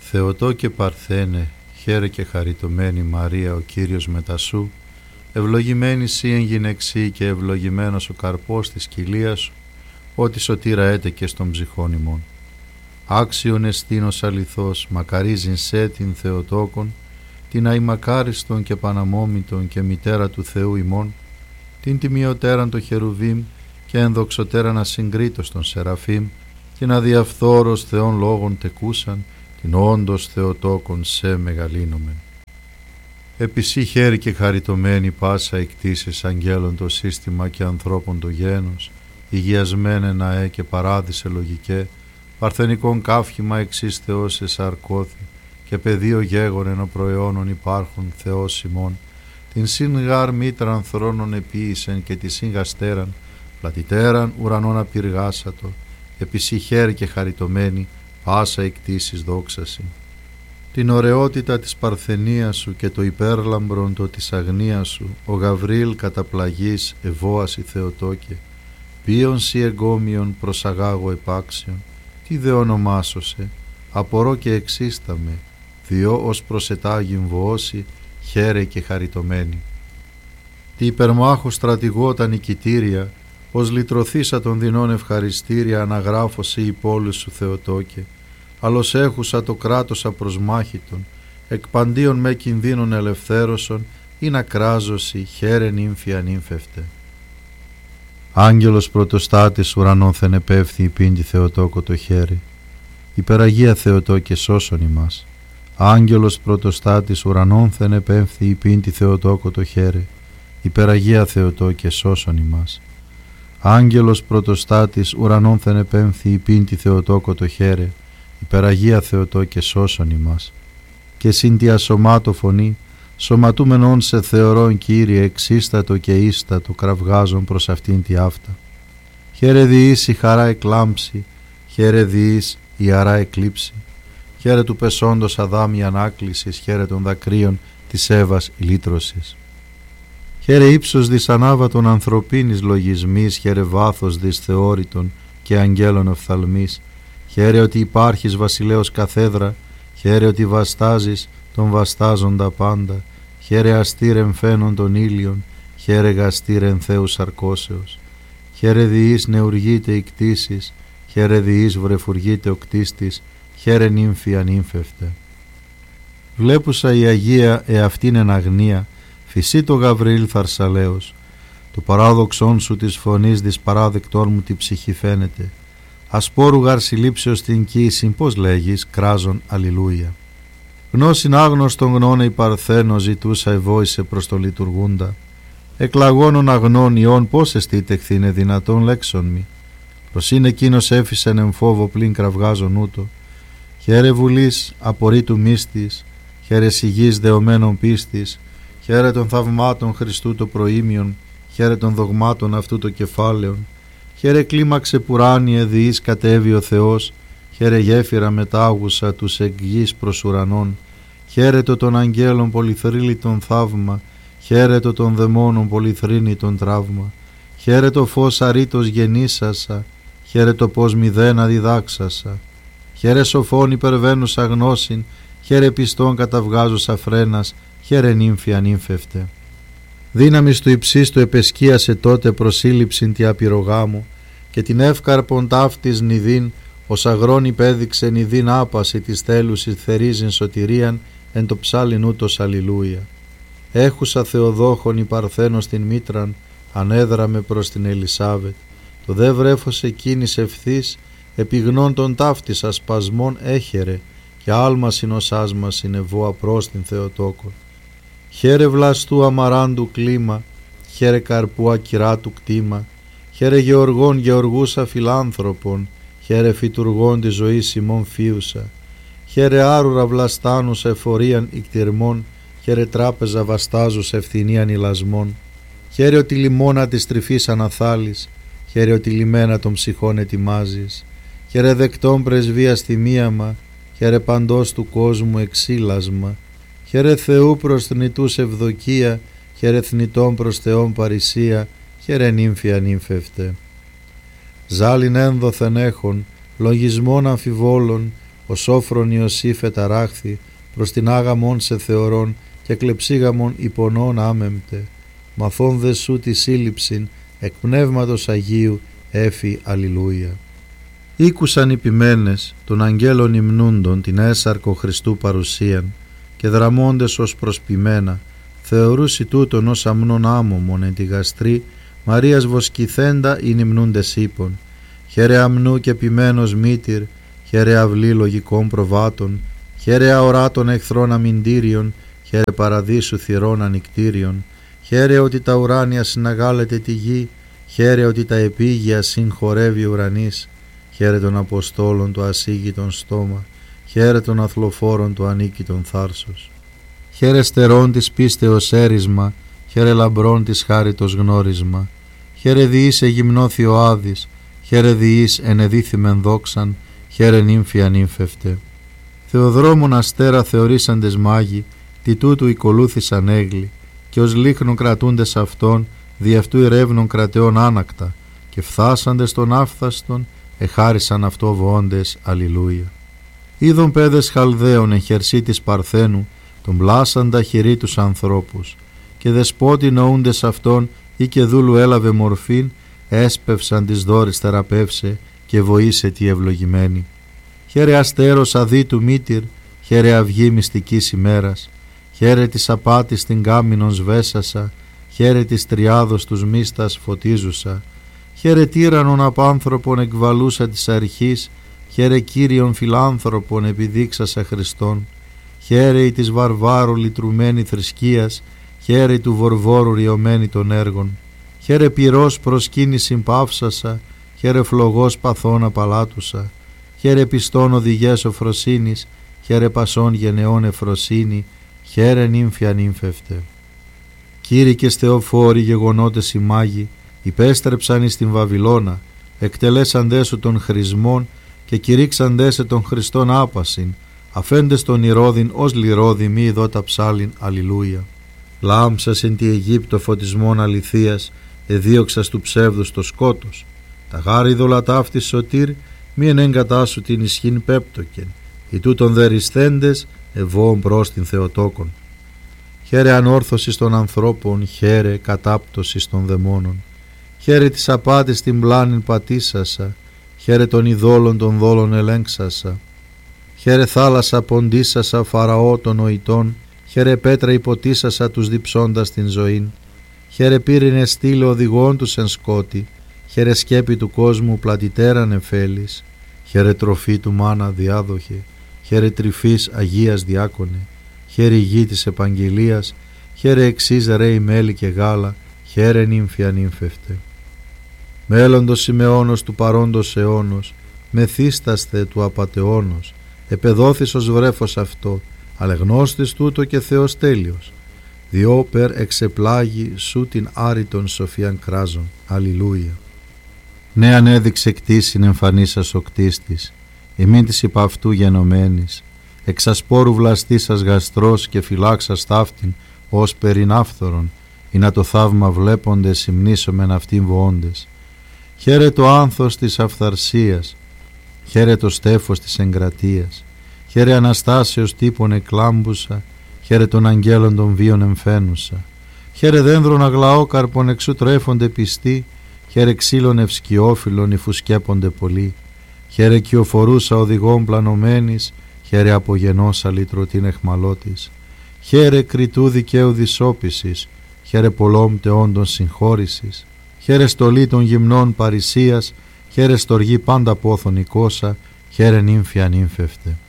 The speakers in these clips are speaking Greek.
Θεοτόκε Παρθένε, χαίρε και χαριτωμένη Μαρία ο Κύριος μετασού, ευλογημένη σύ εν γυναιξή και ευλογημένος ο καρπός της κοιλίας σου, ότι σωτήρα έτεκε στον ψυχών ημών. Άξιον εστίνος αληθώς, μακαρίζειν σε την Θεοτόκον, την αημακάριστον και παναμόμητον και μητέρα του Θεού ημών, την τιμιωτέραν το Χερουβίμ και ενδοξωτέραν ασυγκρίτως των Σεραφείμ, την αδιαφθόρος Θεών λόγων τεκούσαν, την όντως Θεοτόκον σε μεγαλύνομεν. Επισύ χαίρη και χαριτωμένη πάσα εκτίσεις αγγέλων το σύστημα και ανθρώπων το γένος, υγιασμένε ναέ και παράδεισε λογικέ, παρθενικών καύχημα εξής Θεός εσαρκώθη, και πεδίο γέγον ενώ προαιώνων υπάρχουν Θεός ημών, την συν γάρ μήτραν θρόνων επίησεν και τη συν γαστέραν, πλατιτέραν ουρανών απειργάσατο, επισύ χαίρη και χαριτωμένη, πάσα εκτίσεις δόξαση. Την ωραιότητα της παρθενίας σου και το υπέρλαμπρον το της αγνίας σου, ο Γαβρίλ καταπλαγής ευώαση Θεοτόκε, ποιον σι εγκόμιον προσαγάγω επάξιον, τι δε ονομάσωσε, απορώ και εξίσταμε, διό ως προσετάγιν βοώσει, χαίρε και χαριτωμένη. Τι υπερμάχου στρατηγό τα νικητήρια, ως λυτρωθήσα των δεινών ευχαριστήρια αναγράφωσε η πόλη σου Θεοτόκε, αλλος έχουσα το κράτος απροσμάχητον, εκ παντίον με κινδύνων ελευθέρωσον, ή να κράζωση χαίρε νύμφια νύμφευτε. Άγγελος πρωτοστάτης ουρανών θενεπεύθη η πίντη Θεοτόκο το χέρι, υπεραγία Θεοτόκε σώσον ημάς. Άγγελος πρωτοστάτης ουρανών θενεπεύθη η πίντη Θεοτόκο το χέρι, υπεραγία Θεοτόκε σώσον ημάς. Άγγελος πρωτοστάτης ουρανών θενεπέμφθη η πίντη Θεοτόκο το χαίρε, υπεραγία Θεοτόκε σώσον ημάς. Και συν τη ασωμάτω φωνή, σωματούμενον σε θεωρών Κύριε εξίστατο και ίστατο κραυγάζον προς αυτήν τη αυτά. Χαίρε διείς η χαρά εκλάμψη, χαίρε διείς η αρά εκλείψη, χαίρε του πεσόντος Αδάμ η ανάκλησης, χαίρε των δακρύων της Εύας η λύτρωσης. Χαίρε ύψος δις ανάβατον ανθρωπίνης λογισμής, χαίρε βάθος δις θεώρητον και αγγέλων οφθαλμής, χαίρε ότι υπάρχεις βασιλέως καθέδρα, χαίρε ότι βαστάζεις τον βαστάζοντα πάντα, χαίρε αστήρεν φαίνον των ήλιων, χαίρε γαστήρεν Θεού σαρκώσεως, χαίρε διείς νεουργείται η κτήσης, χαίρε διείς βρεφουργείται ο κτίστης, χαίρε νύμφια νύμφευτε. Βλέπουσα η Αγία εαυτήν εν αγνία, φυσί το Γαβριήλ θαρσαλέος, το παράδοξόν σου της φωνής δις παράδεκτόν μου τη ψυχή φαίνεται, ασπόρου γαρ συλλήψεως την κοίησιν πώς λέγεις κράζον αλληλούια. Γνώσιν άγνωστον γνώνε η Παρθένο ζητούσα ευόησε προς το λειτουργούντα, εκλαγώνων αγνών ιών πώς εστίτεχθήνε δυνατόν λέξον μη, προς είναι εκείνος έφυσεν εμφόβο πλην κραυγάζον ούτω, χαίρε βουλής απορρίτου μύστης, χαίρε σιγής δεωμένων πίστης, χαίρε των θαυμάτων Χριστού το προήμιον, χαίρε των δογμάτων αυτού το κεφάλαιον, χαίρε κλίμαξε πουράνιε διείς κατέβη ο Θεός, χαίρε γέφυρα μετάγουσα τους εκ γης προς ουρανών, χαίρετο των αγγέλων πολυθρύλιτον θαύμα, χαίρετο των δαιμόνων πολυθρύνητον τραύμα, χαίρετο φως αρήτως γεννήσασα, χαίρετο πως μηδένα διδάξασα, χαίρε σοφών υπερβαίνουσα γνώσιν, χαίρε πιστών καταβγάζουσα φρένας, χαίρε νύμφια νύμφευτε. Δύναμις του υψίστου επεσκίασε τότε προσύλληψην τη απειρογάμου και την εύκαρπον ταύτης νηδίν ως αγρόν υπέδειξε νηδίν άπαση της θέλουσης θερίζειν σωτηρίαν εν το ψάλιν ούτως αλληλούια. Έχουσα Θεοδόχον η Παρθένος την μήτραν ανέδραμε προς την Ελισάβετ, το δε βρέφος εκείνης ευθύς επιγνών των ταύτης ασπασμών έχερε και άλμα συνοσάσμα συνεβόα προς την Θεοτόκον. Χαίρε βλαστού αμαράντου κλίμα, χαίρε καρπού ακυράτου κτήμα, χαίρε γεωργών γεωργούσα φιλάνθρωπων, χαίρε φυτουργών τη ζωή ημών φίουσα, χαίρε άρουρα βλαστάνους εφορίαν ικτυρμών, χαίρε τράπεζα βαστάζους ευθυνίαν ηλασμών, χαίρε ότι λιμώνα της τρυφής αναθάλεις, χαίρε ότι λιμένα των ψυχών ετοιμάζεις, χαίρε δεκτών πρεσβείας θυμίαμα, χαίρε παντός του κόσμου εξήλασμα, χαίρε Θεού προς θνητούς ευδοκία, χαίρε θνητών προς Θεόν παρησία, χαίρε νύμφια νύμφευτε. Ζάλιν ένδοθεν έχων, λογισμών αμφιβόλων, ο σόφρον Ιωσήφ εταράχθη, προς την άγαμον σε θεωρών και κλεψίγαμον υπονών άμεμπτε, μαθών σου τη σύλληψην εκ πνεύματος Αγίου έφη αλληλούια. Ήκουσαν οι ποιμένες των αγγέλων υμνούντων την έσαρκο Χριστού παρουσίαν και δραμώντες ως προσποιμένα, θεωρούσι τούτον ως αμνών άμωμον εν τη γαστρή Μαρίας βοσκηθέντα ειν υμνούντες ύπων, χαίρε αμνού και ποιμένος μήτυρ, χαίρε αυλή λογικών προβάτων, χαίρε αοράτων εχθρών αμυντήριων, χαίρε παραδείσου θυρών ανικτήριων, χαίρε ότι τα ουράνια συναγάλεται τη γη, χαίρε ότι τα επίγεια συγχωρεύει ουρανής, χαίρε των Αποστόλων το ασίγητον στόμα, χαίρε των αθλοφόρων το ανίκητον θάρσος. Χαίρε στερών της πίστεως έρισμα, χαίρε λαμπρών της χάριτος γνώρισμα, χαίρε διείς εγυμνώθη ο Άδης, χαίρε διείς ενεδίθημεν δόξαν, χαίρε νύμφια νύμφευτε. Θεοδρόμων αστέρα θεωρήσαντες μάγοι, τι τούτου οικολούθησαν έγλοι, και ως λίχνον κρατούντες αυτών, δι' αυτού ερεύνων κρατεών άνακτα, και φθάσαντες των άφθαστον, εχάρισαν αυτό βοώντες αλληλούια. Είδων παιδες Χαλδαίων εν χερσί της Παρθένου, τον πλάσαντα χειρί τους ανθρώπους, και δεσπότη νοούντες αυτών, ή και δούλου έλαβε μορφήν, έσπευσαν της δόρης θεραπεύσε, και βοήσε τη ευλογημένη. Χαίρε αστέρος αδίτου μήτυρ, χαίρε αυγή μυστικής ημέρας, χαίρε της απάτης την κάμινον σβέσασα, χαίρε της τριάδος τους μίστας φωτίζουσα, χαίρε τύρανον απάνθρωπον εκβαλούσα της αρχής, χαίρε Κύριον φιλάνθρωπον επιδείξασα Χριστόν, χαίρε η της βαρβάρου λυτρουμένη θρησκείας, χαίρε του βορβόρου ριωμένη των έργων, χαίρε πυρός προσκύνησιν παύσασα, χαίρε φλογός παθών απαλάτουσα, χαίρε πιστών οδηγές οφροσύνης, χαίρε πασών γενεών εφροσύνη, χαίρε νύμφια νύμφευτε. Κήρυκες Θεοφόροι γεγονότες οι μάγοι, υπέστρεψαν εις την Βαβυλώνα, εκτελέσαντέ σου των χρησμών και κηρύξαντέ σε των Χριστών άπασιν, αφέντες τον Ηρώδην ως λιρόδη μη ειδώτα ψάλιν αλληλούια. Λάμψας εν τη Αιγύπτο φωτισμών αληθείας, εδίωξας του ψεύδους το σκότος, τα γάρι δολατάφτης σωτήρ, μη ενέγκατά σου την ισχύν πέπτοκεν, οι τούτων δερισθέντες ευώων προς την Θεοτόκον. Χαίρε ανόρθωσης των ανθρώπων, χαίρε κατάπτωσης των δαιμόνων, χαίρε της απάτης την πλάνην πατήσασα, χαίρε των ειδόλων των δόλων ελέγξασα, χαίρε θάλασσα ποντίσασα Φαραώ των νοητών, χαίρε πέτρα υποτίσασα τους διψώντας την ζωήν, χαίρε πύρινε στήλε οδηγών τους εν σκότη, χαίρε σκέπη του κόσμου πλατιτέραν εφέλης, χαίρε τροφή του μάνα διάδοχε, χαίρε τρυφής Αγίας διάκονε, χαίρε γη της επαγγελίας, χαίρε εξής ρέι μέλι και γάλα, χαίρε νύμφια νύμφευτε. Μέλλοντος Σιμεώνος του παρόντος αιώνος, μεθύσταστε του απατεώνος, επεδόθης ως βρέφος αυτό, αλλά γνώστης τούτο και Θεός τέλειος. Διόπερ εξεπλάγει σου την άρρητον σοφίαν κράζον. Αλληλούια. Ναι ανέδειξε κτήσιν εμφανίσας ο κτίστης, ημίν της υπ' αυτού γενομένης, εξασπόρου βλαστήσας γαστρός και φυλάξας ταύτην ως περινάφθορον, ή να το θαύμα βλέποντες υμνήσομεν αυτήν βοώντες. Χαίρε το άνθος της αυθαρσίας, χαίρε το στέφος της εγκρατείας, χαίρε Αναστάσεως τύπων εκλάμπουσα, χαίρε των αγγέλων των βίων εμφαίνουσα, χαίρε δένδρων αγλαόκαρπων εξού τρέφονται πιστοί, χαίρε ξύλων ευσκιόφυλλων υφουσκέπονται πολλοί, χαίρε κυοφορούσα οδηγών πλανωμένης, χαίρε απογενός αλήτρωτην εχμαλώτης, χαίρε κριτού δικαίου δυσόπισης, χαίρε πολλών τεόντων συγχώρησης, χαίρε στολή των γυμνών παρησίας, χαίρε στοργή πάντα πόθον οικόσα, χαίρε νύμφια νύμφευτε.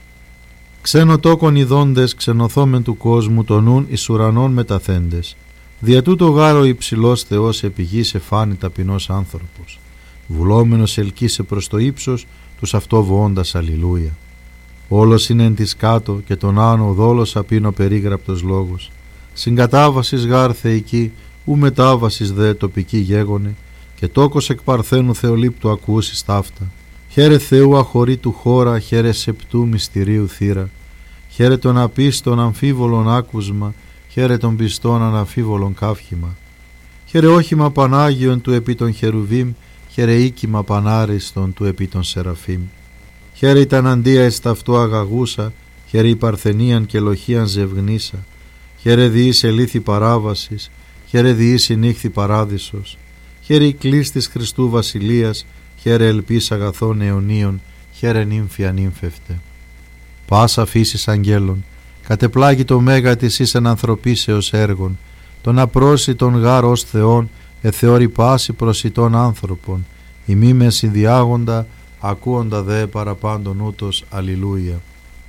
Ξένο τόκον ειδώντες ξενοθόμεν του κόσμου των νουν εις ουρανών μεταθέντες, δια τούτο γάρο υψηλός Θεός επί γης εφάνει ταπεινός άνθρωπος, βουλόμενος ελκύσε προς το ύψος τους αυτό βοώντας αλληλούια. Όλος είναι εν της κάτω και τον άνω δόλος απίνω περίγραπτος λόγος, συγκατάβασης γάρ θεϊκή, ου μετάβασης δε τοπική γέγονε, και τόκος εκ παρθένου Θεολύπτου ακούσεις ταύτα. Χαίρε Θεού αχωρήτου χώρα, χαίρε σεπτού μυστηρίου θύρα, χαίρε των απίστων αμφίβολων άκουσμα, χαίρε των πιστών αναμφίβολων καύχημα. Χαίρε όχημα Πανάγιον του επί των Χερουβίμ, χαίρε οίκημα Πανάριστον του επί των Σεραφείμ. Χαίρε ήταν αντία εις ταυτό αγαγούσα, χαίρε η παρθενίαν και λοχίαν ζευγνήσα. Χαίρε διείς ελήθη παράβασης, χαίρε διείς η νύχθη παράδεισος. Χαίρε η κλής της Χριστού βασιλείας, χαίρε ελπίς αγαθών αιωνίων, χαίρε νύμφια νύμφευτε. Πάσα φύσης αγγέλων, κατεπλάγει το μέγα της εις εν ανθρωπίσεως έργων, τον απρόσιτον γάρ ως Θεόν, εθεώρη πάση προσιτών άνθρωπον, ημί με συνδιάγοντα, ακούοντα δε παραπάντων ούτως, αλληλούια.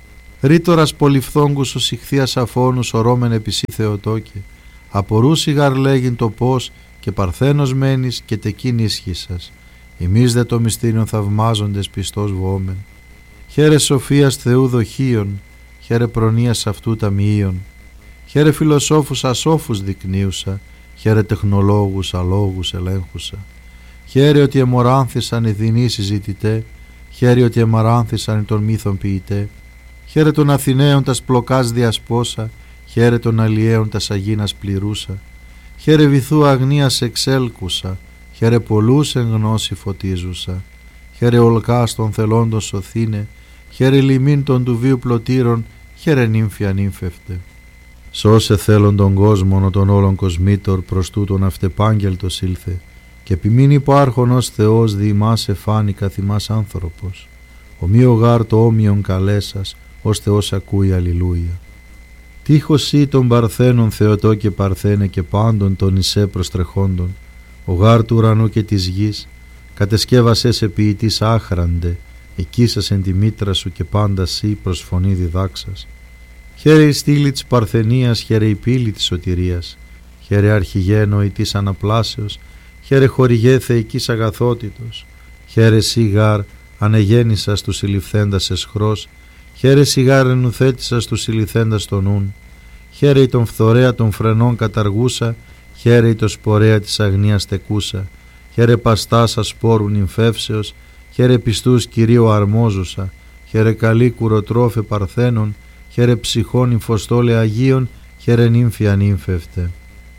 Ρήτορας πολυφθόγκους ως ηχθείας αφώνους ορώμεν επισή Θεοτόκε, απορούσι γαρ λέγειν το πώς και παρθένος μένεις και τεκείν ίσχυσας, ημείς δε το μυστήριον θαυμάζοντες πιστός βόμεν. Χαίρε σοφίας Θεού δοχείων, χαίρε προνοίας αυτού ταμιείων, χαίρε φιλοσόφους ασόφους δεικνύουσα, χαίρε τεχνολόγους αλόγους ελέγχουσα. Χαίρε ότι εμοράνθησαν οι δεινοί συζητητέ, χαίρε ότι εμαράνθησαν οι των μύθων ποιητέ, χαίρε των Αθηναίων τας πλοκάς διασπόσα, χαίρε των Αλλιέων τας αγίνας πληρούσα, χαίρε βυθού αγνίας εξέλκουσα, χαίρε πολλούς εν γνώση φωτίζουσα, χαίρε ολκάς των θελόντων σωθήνε, χαίρε λιμήν των του βίου πλωτήρων, χαίρε νύμφια νύμφευτε. Σώσε θέλον τον κόσμον των όλων κοσμήτωρ, προς τούτον αυτεπάγγελτος ήλθε, και επιμείνει υπάρχον ως Θεός διημάς εφάνει καθημάς άνθρωπος. Ομοίο γάρ το όμοιον καλέσας, ως Θεός ακούει αλληλούια. Τείχος ή των παρθένων Θεοτό και παρθένε και πάντων των Ισέ προστρεχόντων, ο γάρ του ουρανού και της γης, κατεσκεύασέ σε ποιητής άχραντε, εκείσας εν τη μήτρα σου και πάντα σύ προς φωνή διδάξας. Χαίρε η στήλη της παρθενίας, χαίρε η πύλη της σωτηρίας, χαίρε αρχηγένο η της αναπλάσεως, χαίρε χορηγέ θεϊκής αγαθότητος, χαίρε σιγάρ ανεγέννησας του συλληφθέντας εσχρός, χαίρε σιγάρ ενουθέτησας του συλληφθέντας τον ούν, χαίρε τον φθορέα των φρενών καταργούσα, χαίρε το σπορέα της αγνίας τεκούσα, χαίρε παστάς ασπόρουν νυμφεύσεως, χαίρε πιστούς Κυρίου αρμόζουσα, χαίρε καλή κουροτρόφε παρθένων, χαίρε ψυχών νυμφοστόλε Αγίων, χαίρε νύμφια νύμφευτε.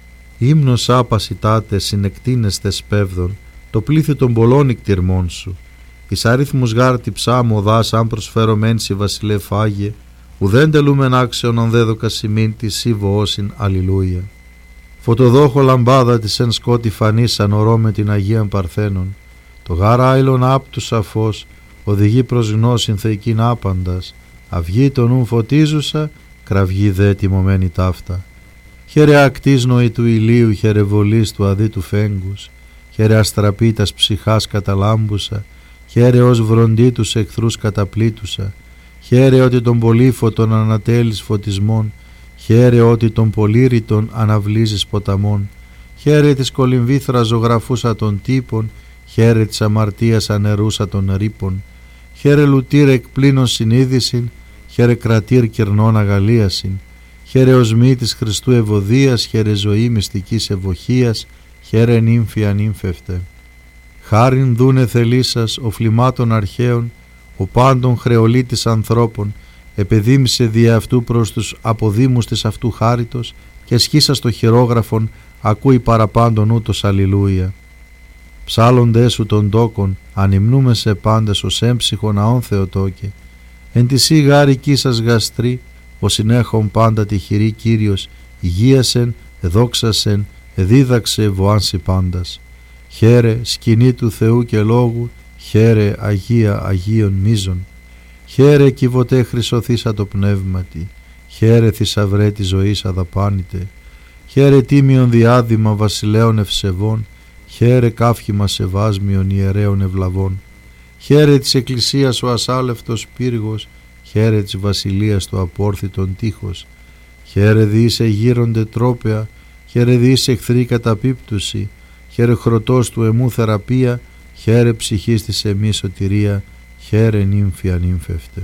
Ύμνος άπασιτάτε συνεκτίνεστε σπέβδων, το πλήθη των πολλών ικτυρμών σου. Εις αριθμούς γάρτη ψάμω δάς αν προσφέρωμένσι βασιλεύ Άγιε, ουδέν τελούμεν άξιον αν δέδοκα σημείν τη σύβο όσιν αλληλούια. Φωτοδόχο λαμπάδα της εν σκότη φανής ανορώ με την Αγίαν Παρθένων, το γάρα άειλον άπτου σαφώς, οδηγεί προς γνώσιν θεϊκήν άπαντας, αυγή τον νουν φωτίζουσα, κραυγή δε τιμωμένη ταύτα. Χαίρε ακτής νοή του ηλίου, χαίρε βολής του αδίτου φέγγους, χαίρε αστραπήτας ψυχάς καταλάμπουσα, χαίρε ως βροντί τους εχθρούς καταπλήτουσα, χαίρε ότι τον πολύφωτον ανατέλεις φωτισμών, χαίρε ότι τον πολύρητον αναβλύζεις ποταμών, χαίρε της κολυμβήθρας ζωγραφούσα των τύπων, χαίρε της αμαρτίας ανερούσα των ρήπων, χαίρε λουτήρ εκπλήνων συνείδησιν, χαίρε κρατήρ κερνών αγαλίασιν, χαίρε οσμή της Χριστού ευωδίας, χαίρε ζωή μυστικής ευοχίας, χαίρε νύμφια νύμφευτε. Χάριν δούνε θελήσας ο φλιμάτων αρχαίων, ο πάντων χρεολίτης ανθρώπων, επεδίμησε δια αυτού προς τους αποδήμους της αυτού χάριτος και σχίσα στο χειρόγραφον ακούει παραπάντων ούτως αλληλούια. Ψάλλοντες σου των τόκων, ανυμνούμε σε πάντες ως έμψυχον αόν Θεοτόκε. Εν τη σύ γάρικη σας γαστρή, ο συνέχον πάντα τη χειρή Κύριος, υγείασεν, εδόξασεν, εδίδαξε βοάνσι πάντας. Χαίρε σκηνή του Θεού και λόγου, χαίρε Αγία Αγίων μίζων. Χαίρε κυβωτέ χρυσωθήσα το πνεύματι, χαίρε θησαυρέ τη ζωής αδαπάνητε. Χαίρε τίμιον διάδημα βασιλέων ευσεβών, χαίρε καύχημα σεβάσμιον ιερέων ευλαβών. Χαίρε της εκκλησίας ο ασάλευτος πύργος, χαίρε της βασιλείας το απόρθητον τείχος. Χαίρε διήσε γύρονται τρόπαια, χαίρε διήσε εχθρή καταπίπτουση, χαίρε χρωτός του εμού θεραπεία, χαίρε ψυχής της εμή σωτηρία, χαίρε νύμφια νύμφευτε.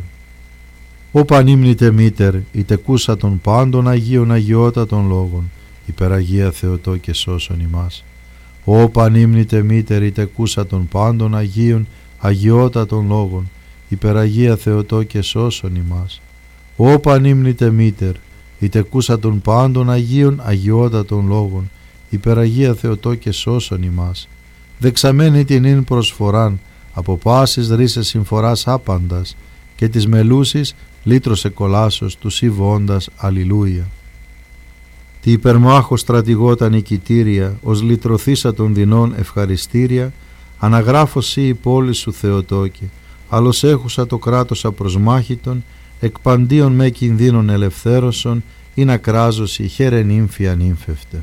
Ω πανύμνητε μήτερ, η τεκούσα των πάντων Αγίων αγιότατων λόγων, υπεραγία Θεοτό και σώσον ημάς. Ω πανύμνητε μήτερ, η τεκούσα των πάντων Αγίων αγιότατων λόγων, υπεραγία Θεοτό και σώσον ημάς. Ω πανύμνητε μήτερ, η τεκούσα των πάντων Αγίων αγιότατων λόγων, υπεραγία Θεοτό και σώσον ημάς. Δεξαμένη την ίν προσφοράν, από πάσης ρίσες συμφοράς άπαντας, και της μελούσης λύτρωσε κολάσος του σι βόντας αλληλούια. Τι υπερμάχος στρατηγότα νικητήρια, ως λυτρωθήσα των δεινών ευχαριστήρια, αναγράφω σι η πόλη σου Θεοτόκε, άλλος έχουσα το κράτος απροσμάχητον, εκ παντίον με κινδύνων ελευθέρωσον, ή να κράζωση χαίρε νύμφη ανύμφευτε.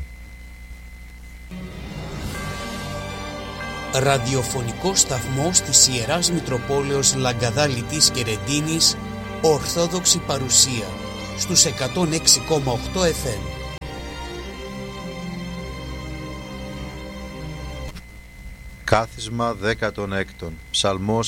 Ραδιοφωνικό σταθμός της Ιεράς Μητροπόλεως Λαγκαδά Λιτής και Ρεντίνης, Ορθόδοξη παρουσία, στους 106,8 FM. Κάθισμα 16, Ψαλμός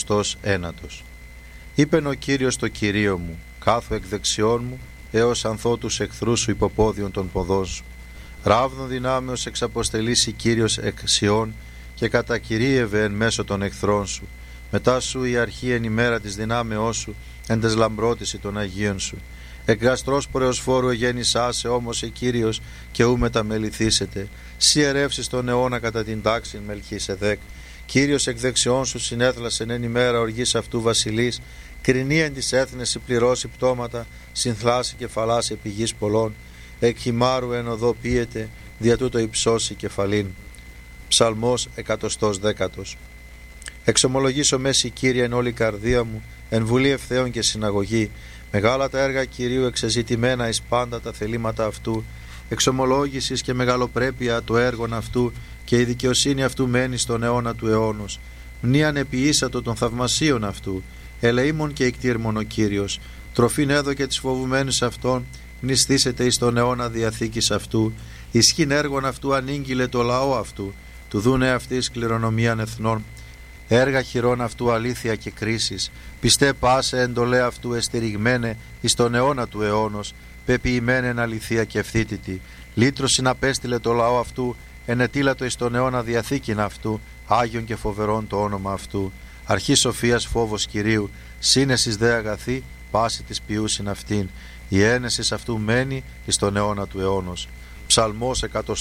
101. Είπεν ο Κύριος το Κυρίο μου, κάθου εκ δεξιών μου, έως ανθώ τους εχθρούς σου υποπόδιον των ποδών σου. Ράβδον δυνάμεως εξαποστελήσει Κύριος εκ Σιών, και κατακυρίευε εν μέσω των εχθρών σου. Μετά σου η αρχή εν ημέρα της δυνάμεώς σου, εν τες λαμπρότηση των Αγίων σου. Εκ γαστρός πορεοσφόρου εγέννησάσε όμως ο Κύριος, και ου μεταμεληθήσετε. Σι ερεύσεις τον αιώνα κατά την τάξην Μελχισεδέκ. Κύριος εκ δεξιών σου συνέθλασεν εν ημέρα οργής αυτού βασιλής. Κρινή εν της έθνες συμπληρώσει πτώματα, συνθλάσει κεφαλάς επί γης πολλών. Εκ χυμάρου εν οδό πίεται, δια τούτο υψώσει κεφαλήν. Ψαλμός 110. Εξομολογήσω μέση Κύριε εν όλη καρδία μου, εν βουλή ευθέων και συναγωγή. Μεγάλα τα έργα Κυρίου, εξεζητημένα εις πάντα τα θελήματα αυτού. Εξομολόγησης και μεγαλοπρέπεια το έργον αυτού, και η δικαιοσύνη αυτού μένει στον αιώνα του αιώνος. Μνήαν επιήσατο των θαυμασίων αυτού, ελεήμων και εκτήρμων ο Κύριος. Τροφήν έδωκε τις φοβουμένους αυτών, νηστήσετε εις τον αιώνα διαθήκης αυτού. Ισχύν έργων αυτού ανήγγειλε το λαό αυτού, του δούνε αυτής κληρονομίαν εθνών. Έργα χειρών αυτού αλήθεια και κρίσης, πιστέ πάσε εντολέ αυτού εστηριγμένε εις τον αιώνα του αιώνος, πεποιημένε εν αληθεία και ευθύτητη. Λύτρωσιν απέστειλε το λαό αυτού, ενετήλατο εις τον αιώνα διαθήκην αυτού, Άγιον και φοβερόν το όνομα αυτού. Αρχή σοφίας φόβος Κυρίου, σύνεσης δε αγαθή, πάση της ποιούσιν αυτήν. Η ένεσης αυτού μένει εις τον αιώνα του αιώνος. Ψαλμός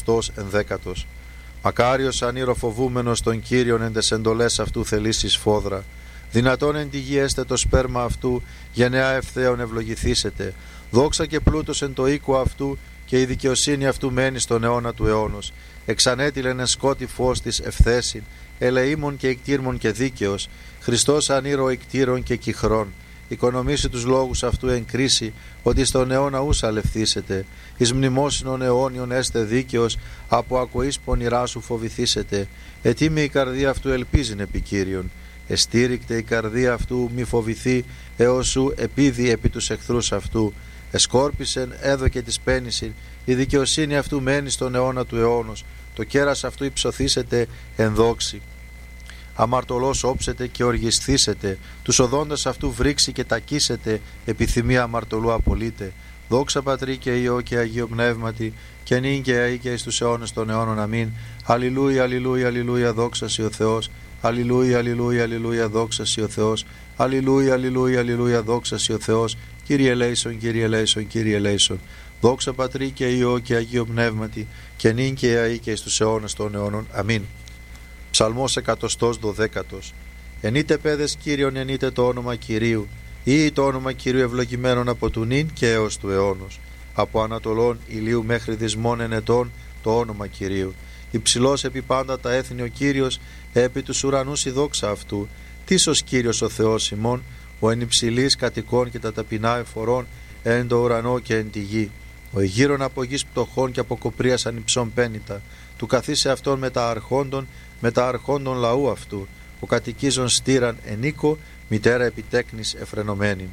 111. Μακάριος ανήροφοβούμενος τον Κύριον εν τες εντολές αυτού θελήσεις φόδρα. Δυνατόν εν τη γη έστε το σπέρμα αυτού, γενεά ευθέων ευλογηθήσετε. Δόξα και πλούτος εν το οίκο αυτού, και η δικαιοσύνη αυτού μένει στον αιώνα του αιώνος. Εξανέτειλεν εν σκότη φως της ευθέσιν, ελεήμων και εκτήρμων και δίκαιος. Χριστός ανήρο εκτήρων και κυχρών. Οικονομήσει τους λόγους αυτού εν κρίση, ότι στον αιώνα ους αλευθήσετε. Εις μνημόσυνον αιώνιον έστε δίκαιος, από ακοής πονηρά σου φοβηθήσετε. Ετοίμη η καρδία αυτού ελπίζειν επί Κύριον. Εστήρικτε η καρδία αυτού μη φοβηθεί, έως σου επίδει επί τους εχθρούς αυτού. Εσκόρπισεν έδωκε της πένησιν, η δικαιοσύνη αυτού μένει στον αιώνα του αιώνος. Το κέρας αυτού υψωθήσετε εν δόξη. Αμαρτωλός όψετε και οργισθήσετε, τους οδόντες αυτού βρήξει και τακίσετε, επιθυμία αμαρτωλού απολύτε. Δόξα Πατρί και Υιό και Αγίο Πνεύματι, και νυν και αεί και εις τους αιώνες των αιώνων. Αμήν. Αλληλούια, αλληλούια, αλληλούια, δόξα σοι ο Θεός. Αλληλούια, αλληλούια, αλληλούια, δόξα σοι ο Θεός. Αλληλούια, αλληλούια, αλληλούια, δόξα σοι ο Θεός. Κύριε ελέησον, Κύριε ελέησον, Κύριε ελέησον. Δόξα Πατρί και Υιό και Αγίο Πνεύματι, και νυν και αεί και εις τους αιώνες των αιώνων. Αμήν. Ψαλμός 112. Ενείτε παιδες Κύριον, ενείτε το όνομα Κυρίου, ή το όνομα Κυρίου ευλογημένον από του νυν και έως του αιώνος. Από ανατολών ηλίου μέχρι δυσμών ενετών το όνομα Κυρίου. Υψηλός επί πάντα τα έθνη ο Κύριος, επί τους ουρανούς η δόξα αυτού. Τίσος Κύριος ο Θεός ημών, ο εν υψηλής κατοικών και τα ταπεινά εφορών, εν το ουρανό και εν τη γη. Ο εγείρον από γης πτωχών και από κοπρίας ανυψών πένητα, του καθίσε αυτόν με τα αρχόντων λαού αυτού, ο κατοικίζων στήραν εν οίκο, μητέρα επιτέκνης εφρενωμένη.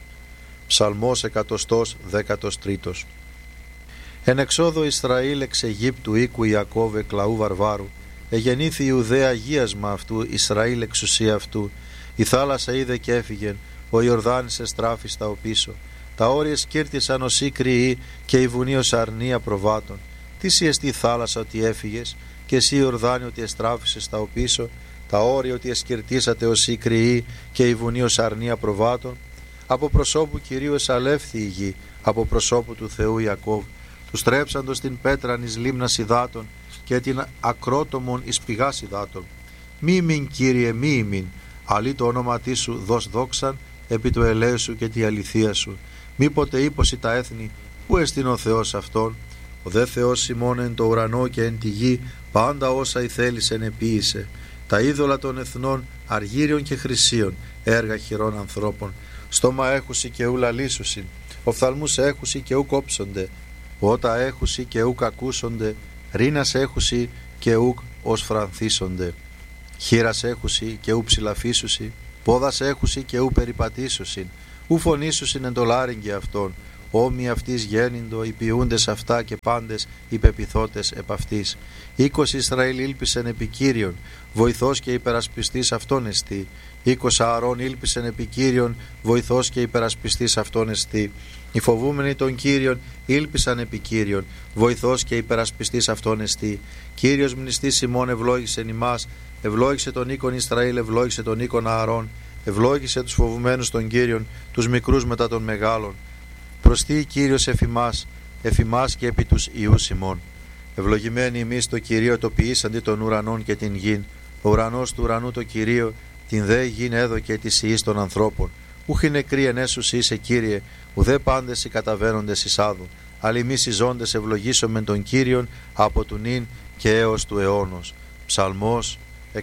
Ψαλμός 113. Εν εξόδο Ισραήλ εξ Αιγύπτου οίκου Ιακώβ εκ λαού βαρβάρου, εγεννήθη Ιουδαία αγίασμα αυτού, Ισραήλ εξουσία αυτού. Η θάλασσα είδε και έφυγεν, ο Ιορδάνης εστράφη στα οπίσω. Τα όρια σκύρτησαν ως ίκριοι, και η βουνή ως αρνία προβάτων. Τι σοι εστί θάλασσα ότι έφυγες, και εσύ Ιορδάνη ότι εστράφησες στα οπίσω. Τα όρια ότι εσκυρτήσατε ως ίκριοι, και η βουνή ως αρνία προβάτων. Από προσώπου Κυρίου εσαλεύθη η γη, από προσώπου του Θεού Ιακώβ. Τους τρέψαντος την πέτραν εις λίμνας υδάτων, και την ακρότομον εις πηγάς υδάτων. Μη μην, Κύριε, μη ημίν, αλλή το όνοματί σου δώσ' δόξαν, επί το ελέου σου και τη αληθεία σου. Μήποτε ύποσι τα έθνη, πού εστιν ο Θεός αυτόν? Ο δε Θεός ημών εν το ουρανό και εν τη γη, πάντα όσα η θέλησεν επίησε. Τα είδωλα των εθνών, αργύριων και χρυσίων, έργα χειρών ανθρώπων. Στόμα έχουσι και ου λαλήσουσιν, οφθαλμούς έχουσι και ου κόψονται, ότα έχουσι και ου ακούσονται, ρήνας έχουσι και ου ως φρανθίσονται. Χείρας έχουσι και ου ψηλαφίσουσι, πόδας έχουσι και ου περιπατήσουσιν, ου φωνήσουσιν εν το λάρυγγε αυτών. Όμοι αυτής γέννηντο, οι ποιούντες αυτά και πάντες οι πεπιθώτες επ' αυτής. 20 Ισραήλ ήλπισεν επί Κύριον, βοηθός και υπερασπιστής αυτόν εστί. 20 Ααρών ήλπισεν επί Κύριον, βοηθός και υπερασπιστής αυτόν εστί. Οι φοβούμενοι των Κύριων ήλπισαν επί Κύριον, βοηθός και υπερασπιστής αυτόν εστί. Κύριος μνηστής ημών ευλόγησεν ημάς, ευλόγησε τον οίκον Ισραήλ, ευλόγησε τον οίκον Ααρών, ευλόγησε τους φοβουμένους των Κύριων, τους μικρούς μετά των μεγάλων. Προστεί Κύριος εφημάς και επί τους ιούς ημών. Ευλογημένοι εμείς το Κυρίο το ποιήσαντι των ουρανών και την γην. Ο ουρανός του ουρανού το Κυρίο, την δε γην έδωκε της ιής των ανθρώπων. Ούχι νεκροί εν έσους είσαι, Κύριε, ουδέ πάντες οι καταβαίνοντες εις άδου. Αλλά εμείς οι ζώντες ευλογήσομεν τον Κύριον από του νυν και έως του αιώνος. Ψαλμός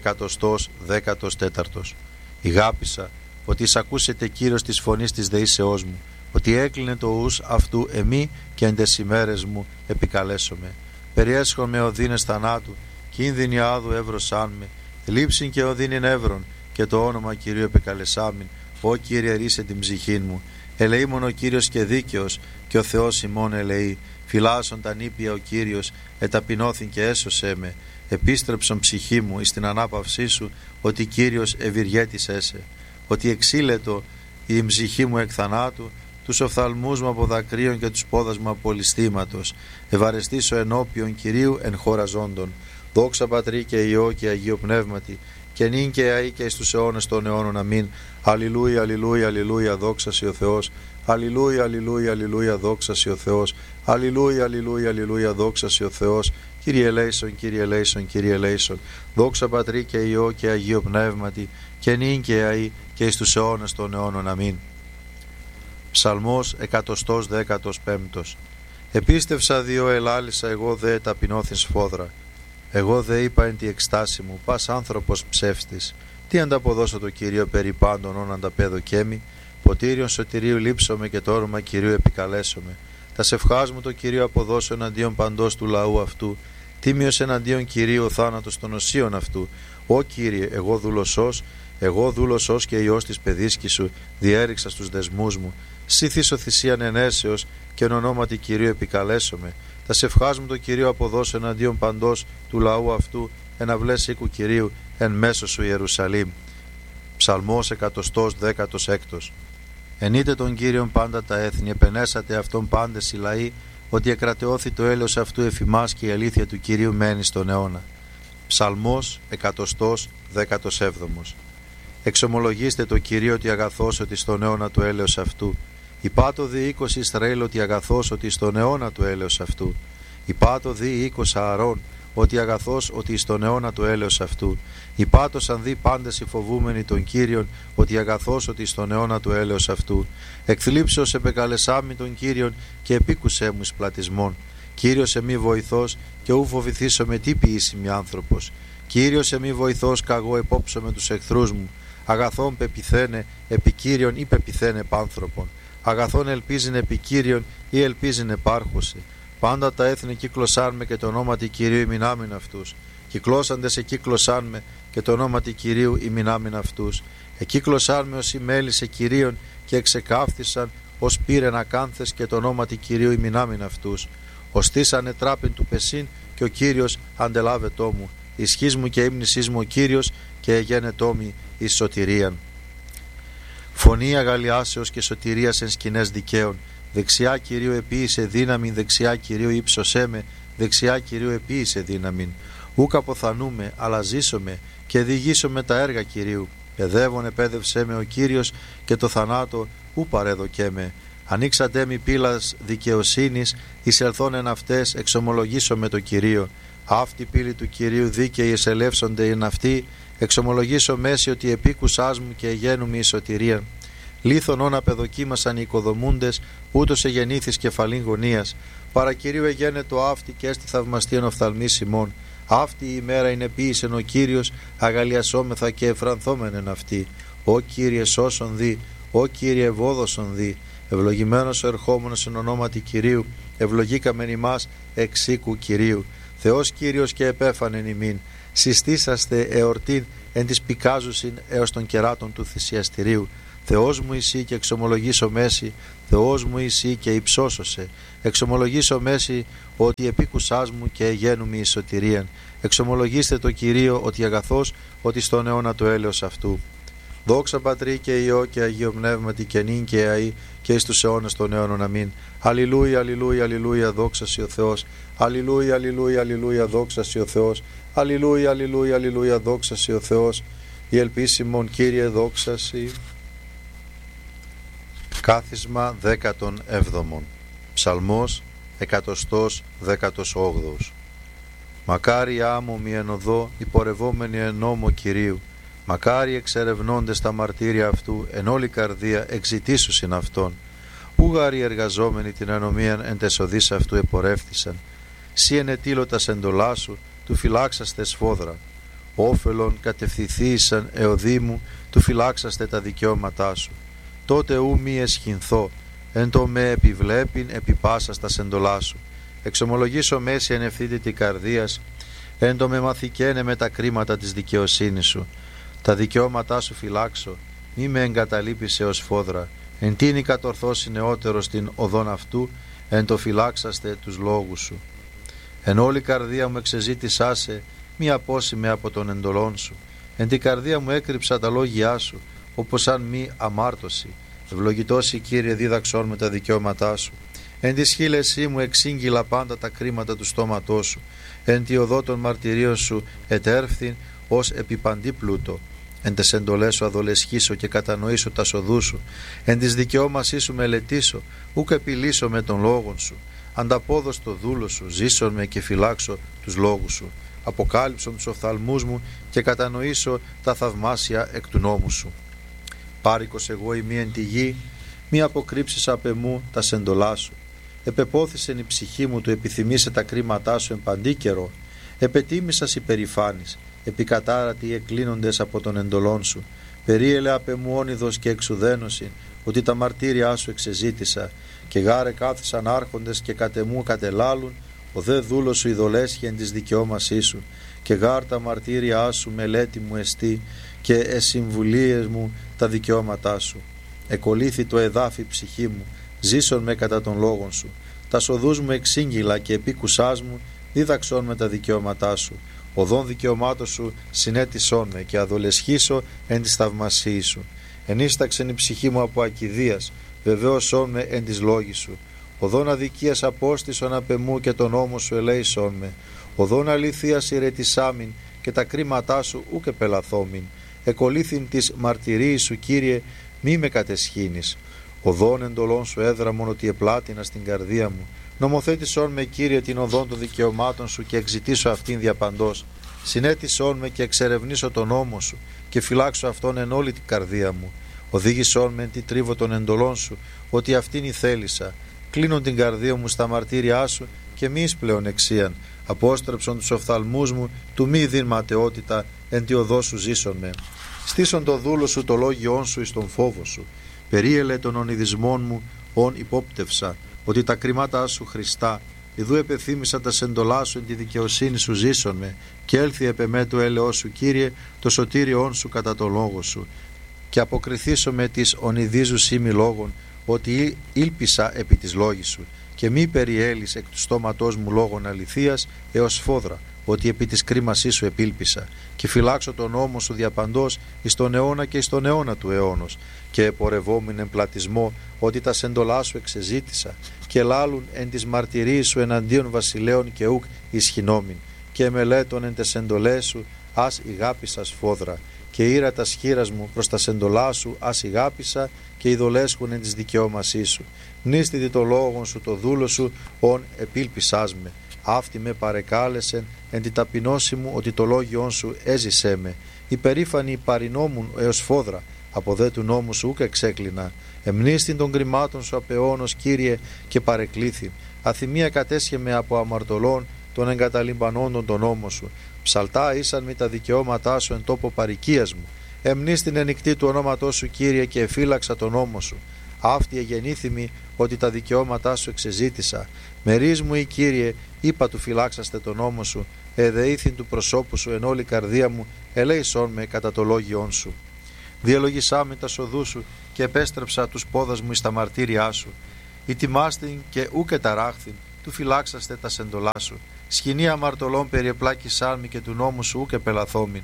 114. Ηγάπησα ότι εισακούσετε Κύριος της φωνής της δεήσεώς μου, ότι έκλεινε το ους αυτού εμεί και εν τες ημέρες μου επικαλέσομαι. Περιέσχον με οδύνες θανάτου, κίνδυνοι άδου εύρωσάν με, λείψην και οδύνην εύρων, και το όνομα Κυρίου επικαλεσάμην. Ω Κύριε, ρίσε την ψυχήν μου. Ελεήμον ο Κύριος και δίκαιος, και ο Θεός ημών ελεεί. Φυλάσσον τα νήπια ο Κύριος, εταπεινώθην και έσωσέ με. Επίστρεψον ψυχή μου εις την ανάπαυσή σου, ότι Κύριος ευηργέτης έσαι. Ότι εξήλετο η ψυχή μου εκ θανάτου, τους οφθαλμούς μου από δακρύων και τους πόδας μου από ληστήματος. Ευαρεστήσω ενώπιον Κυρίου εν χώρα ζώντων. Δόξα Πατρί και Υιό και Αγίο Πνεύματι, και νυν και αεί και εις τους αιώνες των αιώνων. Αμήν. Αλληλούια, αλληλούια, αλληλούια, δόξα σοι ο Θεός. Αλληλούια, αλληλούια, αλληλούια, δόξα σοι ο Θεός. Αλληλούια, αλληλούια, αλληλούια, δόξα σοι ο Θεός. Κύριε ελέησον, Κύριε ελέησον, Κύριε ελέησον. Δόξα Πατρί και Υιό και Αγίο Πνεύματι, και νυν και αεί και εις τους αιώνες των αιώνων. Αμήν. Ψαλμός 115. Επίστευσα διό ελάλησα, εγώ δε ταπεινώθην σφόδρα. Εγώ δε είπα εν τη εκστάση μου, πας άνθρωπος ψεύστης. Τι ανταποδώσω το Κυρίο περί πάντων όν ανταπέδω κέμι. Ποτήριον σωτηρίου λείψομαι και το όνομα Κυρίου επικαλέσομαι. Τα σευχάς μου το Κυρίο αποδώσω εναντίον παντός του λαού αυτού. Τίμιος εναντίον Κυρίου ο θάνατος των οσίων αυτού. Ω Κύριε, εγώ δούλος και Υιός της παιδίσκης σου, διέριξα στους δεσμούς μου. Συθήσω θυσίαν ενέσεως και εν ονόματι Κυρίου επικαλέσομαι. Τα σευχάς μου το Κυρίο αποδώσω εναντίον παντός του λαού αυτού, εν αυλές οίκου Κυρίου, εν μέσω σου Ιερουσαλήμ. Ψαλμός 116. Ενείτε τον Κύριον πάντα τα έθνη, επενέσατε αυτόν πάντες οι λαοί, ότι εκρατεώθη το έλεος αυτού εφημάς και η αλήθεια του Κυρίου μένει στον αιώνα. Ψαλμός 117. Εξομολογήστε το Κυρίο ότι αγαθός ότι στον αιώνα του έλεος αυτού. Υπάτω δι 20 Ισραήλ ότι αγαθός ότι στον αιώνα του έλεος αυτού. Υπάτω δι 20 Ααρών ότι αγαθός ότι στον αιώνα του έλεος αυτού. Υπάτωσαν δι πάντες οι φοβούμενοι των Κύριων ότι αγαθός ότι στον αιώνα του έλεος αυτού. Εκθλίψεως επεκαλεσάμι τον Κύριον και επίκουσέ μου εις πλατισμόν. Κύριος εμεί βοηθός και ου φοβηθήσω με τι ποιήσιμη άνθρωπος. Κύριος εμεί βοηθός καγώ επόψω με τους εχθρούς μου. Αγαθόν πεπιθένε επί Κύριον ή πεπιθένε πάνθρωπον. Αγαθόν ελπίζειν επί Κύριον ή ελπίζειν επάρχωση. Πάντα τα έθνη κύκλωσάν με και το ονόματι Κυρίου ημινάμιν αυτούς. Κυκλώσαντες εκύκλωσάν με και το ονόματι Κυρίου ημινάμιν αυτούς. Εκύκλωσάν με ως ημέλησε Κυρίων και εξεκάφθησαν ως πήρεν ακάνθες και το ονόματι Κυρίου ημινάμιν αυτούς. Οστήσανε τράπην του πεσίν και ο Κύριος αντελάβετό μου. Ισχύς μου και ύμνησής μου ο Κύριος και εγένετό μη εις σωτηρίαν. Φωνή αγαλιάσεως και σωτηρίας εν σκηνές δικαίων. Δεξιά Κυρίου επίησε δύναμην, δεξιά Κυρίου ύψωσέ με, δεξιά Κυρίου επίησε δύναμην. Ούκ αποθανούμε, αλλά ζήσομαι και διηγήσομαι τα έργα Κυρίου. Παιδεύον επέδευσέ με ο Κύριος και το θανάτο ου παρέδοκέ με. Ανοίξατε μη πύλας δικαιοσύνης, εισελθόν εν αυτές εξομολογήσω με το Κυρίο. Αυτή πύλη του Κυρίου δίκαιοι εσελεύσονται εν αυτή, Εξομολογήσω μέση ότι επίκουσάς μου και εγένου η σωτηρία. Λίθον όν απεδοκίμασαν οι οικοδομούντες, ούτως εγεννήθης κεφαλήν γωνίας. Παρακυρίου εγένετο αύτη και έστι θαυμαστίαν οφθαλμής ημών. Αυτή η ημέρα είναι ποιησεν ο Κύριος, αγαλιασόμεθα και εφρανθόμενεν αυτή. Ω Κύριε σώσον δι, ω Κύριε ευόδοσον δι. Ευλογημένος ο ερχόμενος εν ονόματι Κυρίου, ευλογήκαμεν ημάς εξ οίκου Κυρίου. Θεός Κύριος και επέφανεν ημίν. Συστήσαστε εορτήν εν της πικάζουσιν έως των κεράτων του θυσιαστηρίου. Θεός μου εσύ και εξομολογήσω μέση, Θεός μου εσύ και υψώσωσε. Εξομολογήσω μέση ότι επίκουσάς μου και εγένου η σωτηρίαν. Εξομολογήστε το Κυρίο ότι αγαθός, ότι στον αιώνα το έλεος αυτού. Δόξα Πατρί και Υιό και Αγίο Πνεύματι και νυν και αΐ και εις τους αιώνας των αιώνων. Αμήν. Αλληλούια, αλληλούια, αλληλούια, δόξα σοι ο Θεός. Αλληλούια, αλληλούια, αλληλούια, δόξα σοι ο Θεός. Αλληλούια, αλληλούια, αλληλούια, δόξα σοι ο Θεός. Η ελπίσιμον Κύριε δόξα σοι. Κάθισμα 17. Ψαλμός 118. Μακάρι άμμο μη εν οδό, υπορευόμενοι εν νόμο Κυρίου. Μακάρι εξερευνώντες τα μαρτύρια αυτού, εν όλη καρδία εξητήσουσιν αυτόν. Ούγαροι εργαζόμενοι την ανομίαν εν τεσοδείς αυτού επορεύθησαν. Σύ ενετήλωτας εντολά σου, του φυλάξαστε σφόδρα. Όφελον κατευθυνθήσαν εωδήμου, του φυλάξαστε τα δικαιώματά σου. Τότε ου μη εσχυνθώ, εν το με επιβλέπειν επί πάσας τα σεντολά σου. Εξομολογήσω μέση εν ευθύτητη καρδίας, εν το με μαθηκένε με τα κρίματα της δικαιοσύνης σου. Τα δικαιώματά σου φυλάξω, μη με εγκαταλείπεις έως φόδρα. Εν τίνη κατορθώσει νεότερος την οδόν αυτού, εν το φυλάξαστε τους λόγους σου. Εν όλη καρδία μου εξεζήτησάσε, μη απόσημε από τον εντολών σου. Εν την καρδία μου έκρυψα τα λόγια σου, όπως αν μη αμάρτωση. Ευλογητός η Κύριε δίδαξόν με τα δικαιώματά σου. Εν τη σχήλεσή μου εξήγηλα πάντα τα κρίματα του στόματός σου. Εν τη οδό των μαρτυρίων σου ετέρφθην ως επιπαντή πλούτο. Εν τες εντολές σου αδολεσχήσω και κατανοήσω τα σοδού σου. Εν της δικαιώμασή σου μελετήσω, ούκ επιλύσω με τον λόγον σου. Ανταπόδος το δούλο σου, ζήσον με και φυλάξω τους λόγους σου. Αποκάλυψον τους οφθαλμούς μου και κατανοήσω τα θαυμάσια εκ του νόμου σου. Πάρικος εγώ ημί εν τη γη, μη αποκρύψεις απ' εμού τα σεντολά σου. Επεπόθησεν η ψυχή μου, του επιθυμήσε τα κρίματά σου εν παντή καιρό. Επετίμησας υπερηφάνης, επικατάρατοι εκλίνοντες από τον εντολών σου. Περίελε απ' εμού όνειδος και εξουδένωση, ότι τα μαρτύρια σου εξεζήτησα. Και γάρε κάθισαν άρχοντες και κατ' εμού κατελάλουν, ο δε δούλος σου ειδολέσχει εν της δικαιώμασή σου. Και γάρ τα μαρτύρια σου μελέτη μου εστί, και εσυμβουλίες μου τα δικαιώματά σου. Εκολύθη το εδάφι ψυχή μου, ζήσον με κατά των λόγων σου. Τα σοδούς μου εξήγηλα και επίκουσάς μου, δίδαξόν με τα δικαιώματά σου. Οδόν δικαιωμάτων σου συνέτησόν με και αδολεσχήσω εν της θαυμασίης σου. Ενίσταξεν η ψυχή μου από ακηδίας, βεβαίωσόν με εν της λόγης σου. Οδόν αδικίας απόστησον απ' εμού και τον νόμο σου ελέησόν με. Οδόν αληθείας ηρετισάμιν και τα κρίματά σου ούκ επελαθόμην. Εκολύθην της μαρτυρίης σου, Κύριε, μη με κατεσχύνεις. Οδόν εντολών σου έδραμον ότι επλάτινα στην καρδία μου. Νομοθέτησόν με, Κύριε, την οδόν των δικαιωμάτων σου και εξητήσω αυτήν διαπαντός. Συνέτησόν με και εξερευνήσω τον νόμο σου και φυλάξω αυτόν εν όλη την καρδία μου. Οδήγησόν με εν τη τρίβο των εντολών σου, ότι αυτήν η θέλησα. Κλείνον την καρδία μου στα μαρτύρια σου και μη εις πλεονεξίαν. Απόστρεψον τους οφθαλμούς μου, του μη δίν ματαιότητα, εν τη οδό σου ζήσον με. Στήσον το δούλο σου το λόγιόν σου εις τον φόβο σου. Περίελε των ονειδισμών μου, ον υπόπτευσα, ότι τα κρυμάτά σου Χριστά, ιδού επεθύμησα τα σεντολά σου εν τη δικαιοσύνη σου ζήσον με, και έλθει επ' εμέ το έλεος σου, Κύριε, το σωτήριόν σου κατά το λόγο σου. Και αποκριθήσω με της ονειδίζους ήμι λόγων, ότι ήλπισα επί της λόγης σου, και μη περιέλεις εκ του στόματός μου λόγων αληθείας έως φόδρα, ότι επί της κρίμασής σου επήλπισα, και φυλάξω τον νόμο σου διαπαντός εις τον αιώνα και εις τον αιώνα του αιώνος, και επορευόμην εν πλατισμό, ότι τα σεντολά σου εξεζήτησα, και λάλουν εν της μαρτυρίης σου εναντίον βασιλέων και ουκ ισχυνόμην, και μελέτων εν τες εντολές σου ας ηγάπησα σφόδρα, και ήρα τα σχήρας μου προς τα σεντολά σου ας ηγάπησα, και ειδολέσχουν εν της δικαιώμασής σου. Νίστητη το λόγον σου το δούλο σου, ον επήλπισάς με. Αυτή με παρεκάλεσεν εν τη ταπεινώση μου, ότι το λόγιόν σου έζησέ με. υπερήφανοι παρινόμουν έως φόδρα, από δε του νόμου σου ούκ εξέκλεινα. Εμνίστην των κρυμάτων σου απεώνος, Κύριε, και παρεκλήθην. Αθυμία κατέσχε από αμαρτωλών των εγκαταλειμπανόντων τον νόμο σου. Ψαλτά ήσαν με τα δικαιώματά σου εν τόπο παροικίας μου. Εμνίστην ενικτή του ονόματός σου, Κύριε, και εφύλαξα τον νόμο σου. Αυτή εγεννήθημη ότι τα δικαιώματά σου εξεζήτησα. Μερίς μου ή Κύριε, είπα του φυλάξαστε τον νόμο σου. Εδεήθην του προσώπου σου εν όλη καρδία μου, ελέησόν με κατά το λόγιόν σου. Διαλογισά με τα σοδού σου και επέστρεψα τους πόδας μου εις τα μαρτύριά σου. Ητιμάστην και ούκε ταράχθην, του φυλάξαστε τα σεντολά σου. Σκηνή αμαρτωλών περιεπλάκησάν μη και του νόμου σου ούκε πελαθόμην.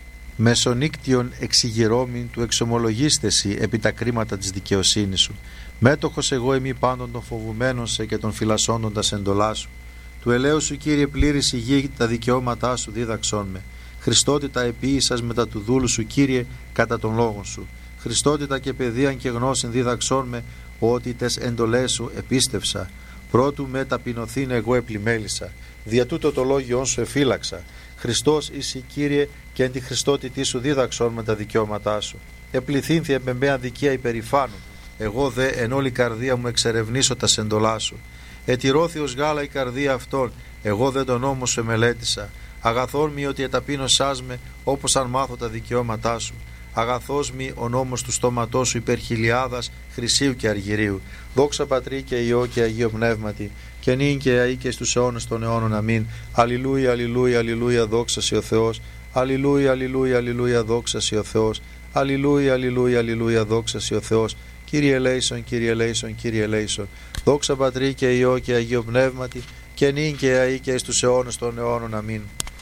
Μεσονύκτιον εξηγηρώμην του εξομολογίστεσι επί τα κρίματα της δικαιοσύνης σου. Μέτοχος εγώ εμεί πάντων των φοβουμένων σε και των φυλασσόντων τα σεντολά σου. Του ελέου σου, Κύριε, πλήρης η γη, τα δικαιώματά σου δίδαξόν με. Χριστότητα επίησας μετά του δούλου σου, Κύριε, κατά των λόγων σου. Χριστότητα και παιδείαν και γνώσιν δίδαξόν με, ότι τες εντολές σου επίστευσα. Πρώτου με ταπεινωθήν εγώ επλημέλησα. Δια τούτο το λόγιόν σου εφύλαξα. Χριστός είσαι, Κύριε, και εν τη Χριστότητή σου δίδαξόν με τα δικαιώματά σου. Επληθύνθη επεμπέ αδικία υπερηφάνου. Εγώ δε εν όλη καρδία μου εξερευνήσω τα σεντολά σου. Ετηρώθη ως γάλα η καρδία αυτών, εγώ δε τον νόμο σου εμελέτησα. Αγαθόν μη ότι εταπείνωσάς με, όπως αν μάθω τα δικαιώματά σου. Αγαθός μη ο νόμος του στόματός σου υπέρ χιλιάδας χρυσίου και αργυρίου. Δόξα Πατρί και Υιό και Αγίο Πνεύματι, και νυν και αεί και στους αιώνες των αιώνων. Αμήν. Αλληλούια, αλληλούια, αλληλούια, δόξα σοι ο Θεός. Αλληλούια, αλληλούια, αλληλούια, δόξα σοι ο Θεός. Αλληλούια, αλληλούια, αλληλούια, δόξα σοι ο Θεός. Κύριε ελέησον, Κύριε ελέησον, Κύριε ελέησον. Δόξα Πατρί και Υιό και Αγίο Πνεύματι, και νυν και αεί και στους αιώνες των αιώνων. Αμήν.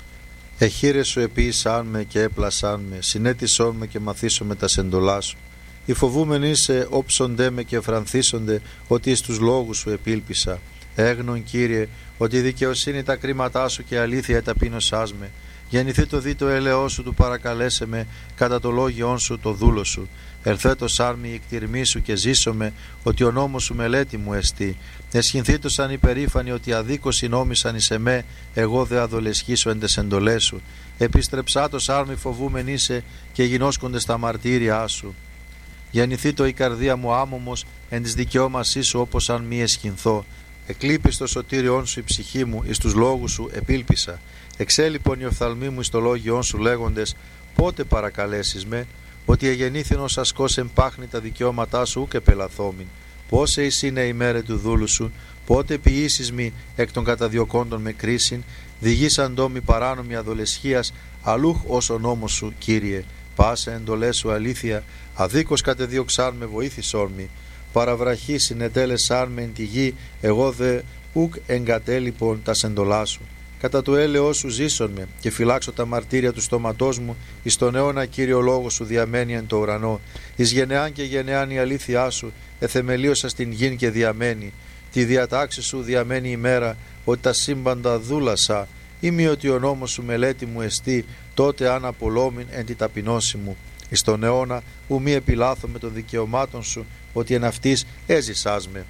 Εχείρες σου επίησαν με και έπλασαν με, συνέτησόν με και μαθήσω με τα σεντολά σου. Οι φοβούμενοι σε όψονται με και φρανθίσονται, ότι εις τους λόγους σου επίλπισα. Έγνον, Κύριε, ότι η δικαιοσύνη τα κρίματά σου και αλήθεια ταπείνωσάς με. Γεννηθεί το δι το έλεό σου, του παρακαλέσε με, κατά το λόγιόν σου το δούλο σου. Ελθέτος άρμη η κτηρμή σου και ζήσομαι, ότι ο νόμος σου μελέτη μου εστί. Εσχυνθήτωσαν υπερήφανοι, ότι αδίκως συνόμισαν εις εμέ, εγώ δε αδολεσχήσω εν τες εντολές σου. Επιστρεψάτος άρμη φοβούμεν είσαι, και γινώσκονται στα μαρτύρια σου. Γεννηθεί το η καρδία μου άμωμος, εν της δικαιώμασή σου, όπως αν μη εσχυνθώ. Εκλείπεις το σωτήριόν σου η ψυχή μου, εις τους λόγους σου επίλπισα. Εξέλιπον οι οφθαλμοί μου εις το λόγιόν σου λέγοντες, πότε παρακαλέσεις με, ότι εγεννήθην ως ασκός εμπάχνη τα δικαιώματά σου ούκ επελαθόμην. Πόσε εις είναι η μέρα του δούλου σου, πότε ποιήσεις μη εκ των καταδιωκόντων με κρίσιν, διηγήσαν ντόμοι παράνομη αδολεσχίας, αλλούχ ως ο νόμος σου, Κύριε. Πάσε εντολές σου αλήθεια, αδίκως κατεδίωξάν με βοήθησόν μη. Παραβραχή συνετέλεσάν με εν τη γη, εγώ δε ουκ εγκατέλειπον τα σεντολά σου. Κατά το έλεό σου ζήσον με, και φυλάξω τα μαρτύρια του στόματός μου, εις τον αιώνα Κύριο λόγο σου διαμένει εν το ουρανό. Εις γενεάν και γενεάν η αλήθειά σου, εθεμελίωσα στην γην και διαμένει. Τη διατάξη σου διαμένει η μέρα, ότι τα σύμπαντα δούλασα, ή μη ότι ο νόμος σου μελέτη μου εστί, τότε αν απολόμην εν τη ταπεινώση μου. Εις τον αιώνα ου μη επιλάθω με των δικαιωμάτων σου, ότι εν αυτής έζησάς με.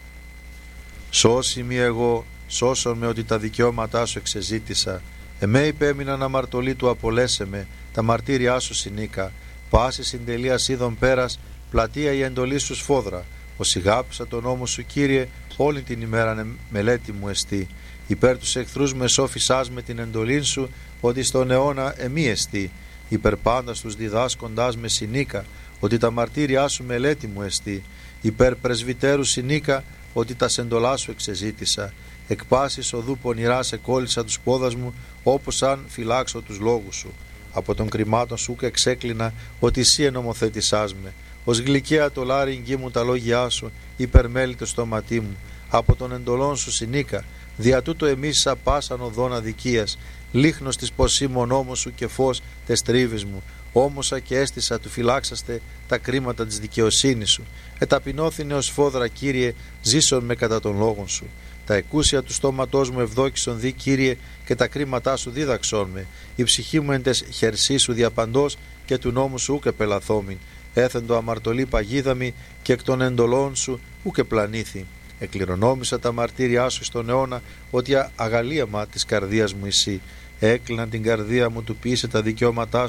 Σώσει μη εγώ, σώσον με ότι τα δικαιώματά σου εξεζήτησα. Εμέ υπέμειναν αμαρτωλή του απολέσε με, τα μαρτύριά σου συνήκα. Πάση συντελείας είδων πέρας, πλατεία η εντολή σου σφόδρα. Ως ηγάπησα τον νόμο σου, Κύριε, όλη την ημέρα μελέτη μου εστί. Υπέρ τους εχθρούς με σώφισάς με την εντολή σου, ότι στον αιώνα εμεί εστί. Υπέρ πάντα στους διδάσκοντάς με συνήκα, ότι τα μαρτύριά σου μελέτη μου εστί. Υπέρ πρεσβυτέρου συνήκα, ότι τα σεντολά σου εξεζήτησα. Εκ πάσης οδού πονηρά σε κόλλησα τους πόδας μου, όπως αν φυλάξω τους λόγους σου. Από των κρυμάτων σου και εξέκλεινα, ότι εσύ ενομοθέτησάς με. Ως γλυκαία το λάρι μου τα λόγια σου, υπερμέλει το στόματί μου. Από των εντολών σου συνήκα, δια τούτο εμείς πάσαν οδόν αδικίας. Λίχνος της πως ήμον νόμος σου και φως τες τρίβεις μου. Όμωσα και έστησα του φυλάξαστε τα κρίματα της δικαιοσύνης σου. Εταπεινώθηνε ως φόδρα, Κύριε, ζήσον με κατά των λόγων σου. Τα εκούσια του στόματός μου ευδόκησον δι, Κύριε, και τα κρίματά σου δίδαξόν με. Η ψυχή μου εν τες χερσί σου διαπαντός, και του νόμου σου ούκ επελαθόμην. Έθεν το αμαρτωλή παγίδαμι, και εκ των εντολών σου ούκ επλανήθη. Εκληρονόμησα τα μαρτύριά σου στον αιώνα, ότι αγαλίαμα της καρδίας μου εσύ. Έκλειναν την καρδία μου, του ποιήσε τα δικαιώματά σου,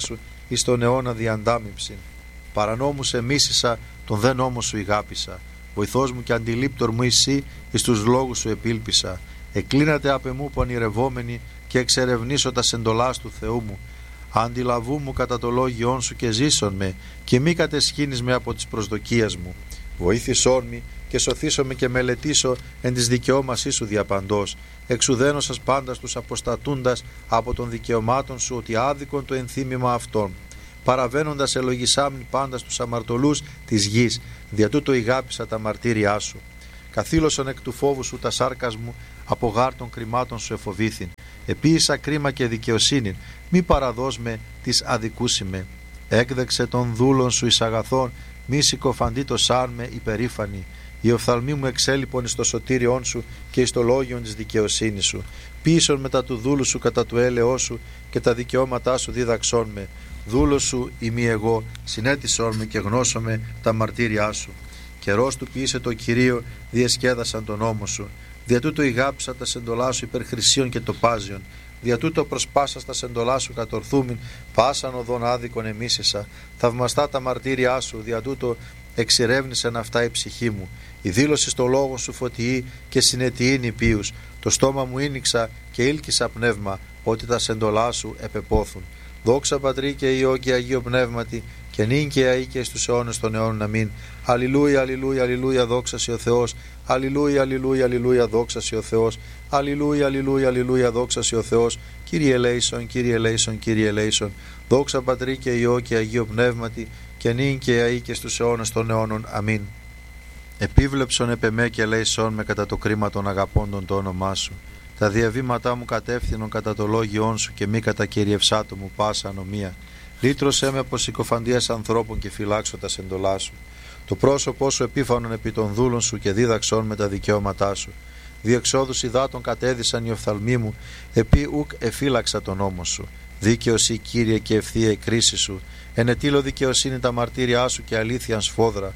εις τον αιώνα διαντάμυψην. Παρανόμους εμίσησα, τον δε νόμο σου ηγάπησα. Βοηθός μου και αντιλήπτορ μου εσύ, εις τους λόγους σου επίλπισα. Εκλίνατε απ' εμού πονηρευόμενοι και εξερευνήσω τα σεντολάς του Θεού μου. Αντιλαβού μου κατά το λόγιόν σου και ζήσον με, και μη κατεσχύνεις με από τις προσδοκίες μου. Βοήθησόν μη και σωθήσω με και μελετήσω εν της δικαιώμασής σου διαπαντός. Εξουδένωσας πάντα στους αποστατούντας από των δικαιωμάτων σου, ότι άδικον το ενθύμημα αυτών. Παραβαίνοντας ελογισάμιν πάντα στους αμαρτωλούς της γης, δια τούτο ηγάπησα τα μαρτύριά σου. Καθήλωσον εκ του φόβου σου τα σάρκας μου, από γάρ των κρυμάτων σου εφοβήθην. Επίησα κρίμα και δικαιοσύνην, μη παραδώσ' με της αδικούσιμε. Έκδεξε των δούλων σου εις αγαθών, μη συκοφαντήτωσάν με υπερήφανοι. Οι οφθαλμοί μου εξέλιπον εις το σωτήριόν σου και εις το λόγιον της δικαιοσύνης σου. Πείσον μετά του δούλου σου κατά του έλεος σου και τα δικαιώματά σου δίδαξόν με. Δούλος σου ημί εγώ, συνέτησόν με και γνώσομαι τα μαρτύριά σου. Καιρός του ποιήσε το Κυρίο, διεσκέδασαν τον νόμο σου. Δια τούτο ηγάπησα τα σεντολά σου υπερ χρυσίων και τοπάζιων. Δια τούτο προσπάσα στα σεντολά σου κατορθούμην, πάσαν οδόν άδικον εμίσησα. Θαυμαστά τα μαρτύριά σου, δια τούτο εξερεύνησεν αυτά η ψυχή μου. Η δήλωση στο λόγο σου φωτιεί και συνετιήν υπείους. Το στόμα μου ίνιξα και ήλκησα πνεύμα, ότι τα σεντολά σου επεπόθουν. Δόξα Πατρί και Υιό και Αγίο Πνεύματι, και νυν και αεί και στους αιώνες των αιώνων. Αμήν. Αλληλούια, αλληλούια, αλληλούια, δόξα σοι ο Θεός. Αλληλούια, αλληλούια, αλληλούια, δόξα σοι ο Θεός. Αλληλούια, αλληλούια, αλληλούια, δόξα σοι ο Θεός. Κύριε ελέησον, Κύριε ελέησον, Κύριε ελέησον. Δόξα Πατρί και Υιό και Αγίο Πνεύματι, και νυν και αεί και στους αιώνες των αιώνων. Αμήν. Επίβλεψον επ' εμέ και ελέησον με κατά το κρίμα των αγαπώντων το όνομά σου. Τα διαβήματά μου κατεύθυνον κατά το λόγιόν σου και μη κατά κυριευσάτου μου πάσα ανομία. Λύτρωσέ με από συκοφαντίας ανθρώπων και φυλάξω τα σεντολά σου. Το πρόσωπό σου επίφανον επί των δούλων σου και δίδαξόν με τα δικαιώματά σου. Διεξόδους υδάτων κατέδυσαν οι οφθαλμοί μου, επί ουκ εφύλαξα τον νόμο σου. Δίκαιος Κύριε και ευθεία η κρίση σου. Ενετήλω δικαιοσύνη τα μαρτύριά σου και αλήθειαν σφόδρα.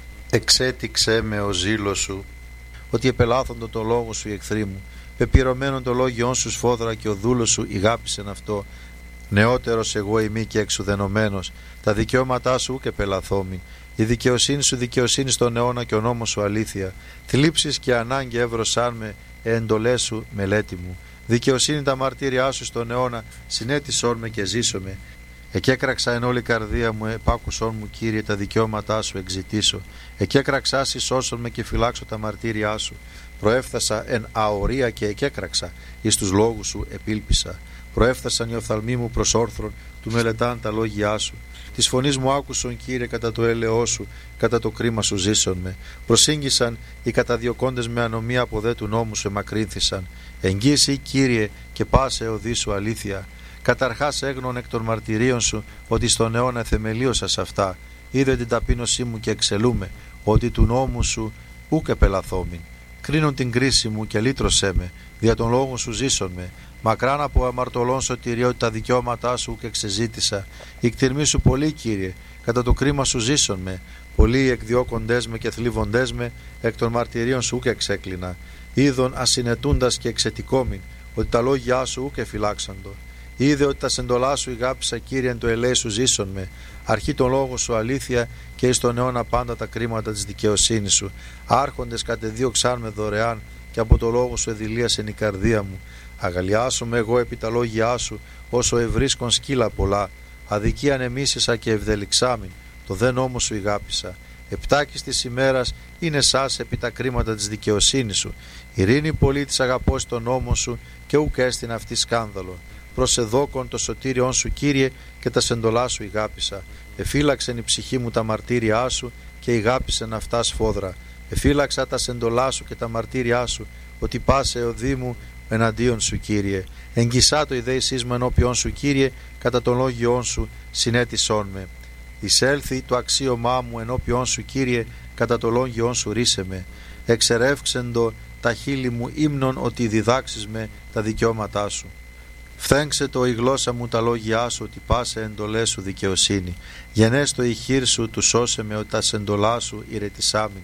Εξέτηξέ με ο ζήλος σου, ότι επελάθοντο το λόγο σου οι εχθροί μου. Πεπυρωμένον το λόγιόν σου σφόδρα και ο δούλος σου ηγάπησεν αυτό. Νεότερος εγώ ημί και εξουδενωμένος, τα δικαιώματά σου και πελαθόμην. Η δικαιοσύνη σου δικαιοσύνη στον αιώνα και ο νόμος σου αλήθεια. Θλίψεις και ανάγκη εύρωσάν με, εντολές σου μελέτη μου. Δικαιοσύνη τα μαρτύριά σου στον αιώνα, συνέτησόν με και ζήσομαι. Εκέκραξα εν όλη καρδία μου, επάκουσόν μου Κύριε τα δικαιώματά σου εξητήσω. Εκέκραξα σώσον με και φυλάξω τα μαρτύριά σου. Προέφθασα εν αορία και εκέκραξα, εις τους λόγους σου επίλπισα. Προέφθασαν οι οφθαλμοί μου προς όρθρον, του μελετάν τα λόγια σου. Της φωνής μου άκουσον Κύριε κατά το έλεος σου, κατά το κρίμα σου ζήσον με. Προσήγγισαν οι καταδιωκόντες με ανομία από δε του νόμου σου εμακρύνθησαν. Εγγύηση Κύριε και πάσε οδή σου αλήθεια. Καταρχάς έγνων εκ των μαρτυρίων σου, ότι στον αιώνα θεμελίωσα σε αυτά. Είδε την ταπείνωσή μου και εξελούμε, ότι του νόμου σου ούκ επελαθόμην. Κρίνουν την κρίση μου και λύτρωσέ με, δια των λόγων σου ζήσον με. Μακράν από αμαρτωλών σωτηριό τα δικαιώματά σου και εξεζήτησα. Η κτηρμή σου πολύ Κύριε, κατά το κρίμα σου ζήσον με. Πολλοί εκδιώκοντές με και θλίβοντές με, εκ των μαρτυρίων σου και εξέκλεινα. Είδον ασυνετούντας και εξετικόμην, ότι τα λόγια σου ούκ εφυλάξαντο. Είδε ότι τα σεντολά σου ηγάπησα Κύριε εν το ελέη σου ζήσον με. Αρχή τον λόγο σου αλήθεια και εις τον αιώνα πάντα τα κρίματα της δικαιοσύνης σου. Άρχοντες κατεδίωξαν με δωρεάν και από το λόγο σου εδηλίασεν η καρδία μου. Αγαλιάσομαι εγώ επί τα λόγια σου, όσο ευρίσκον σκύλα πολλά. Αδικία ανεμίσησα και ευδελιξάμην, το δε νόμο σου ηγάπησα. Επτάκης της ημέρας είναι σας επί τα κρίματα της δικαιοσύνης σου. Ειρήνη πολύ της αγαπώς τον νόμο σου και ουκ έστειν αυτή σκάνδαλο. Προσεδόκον το σωτήριον σου Κύριε και τα σεντολά σου ηγάπησα. Εφύλαξεν η ψυχή μου τα μαρτύριά σου και ηγάπησεν αυτά σφόδρα. Εφύλαξα τα σεντολά σου και τα μαρτύριά σου, ότι πάσε ο Δήμου εναντίον σου Κύριε. Εγγισάτο η δέησής μου ενώπιον σου Κύριε, κατά των λόγιών σου συνέτησόν με. Εισέλθει το αξίωμά μου ενώπιον σου Κύριε, κατά των λόγιών σου ρίσε με. Εξερεύξεντο τα χείλη μου ύμνον, ότι διδάξεις με τα δικαιώματά σου. Φθέγξε το η γλώσσα μου τα λόγια σου, ότι πάσε εντολές σου δικαιοσύνη. Γενέστο η χείρ σου του σώσε με, ότι τα σεντολά σου ηρετισάμην.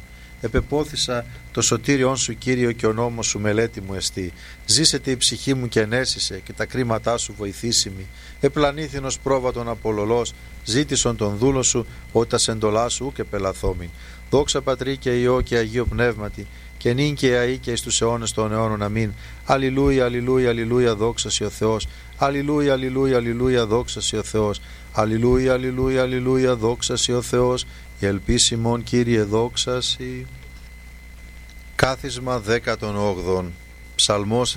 επεπόθησα το σωτήριόν σου, Κύριο, και ο νόμος σου μελέτη μου εστί. Ζήσετε η ψυχή μου και ενέσισε, και τα κρίματά σου βοηθήσιμη. Επλανήθην ως πρόβατον απολολός, ζήτησον τον δούλο σου, ότι τα σεντολά σου και πελαθόμην. Δόξα Πατρί και Υιό και Αγίο Πνεύματι, και νυν και αεί και εις τους αιώνες των αιώνων. Αμήν. Αλληλούια, αλληλούια, αλληλούια, δόξα σοι ο Θεός. Αλληλούια, αλληλούια, αλληλούια, δόξα σοι ο Θεός. Αλληλούια, αλληλούια, αλληλούια, δόξα σοι ο Θεός. Η ελπίσιμον, Κύριε, δόξα σοι. Κάθισμα 18. Ψαλμός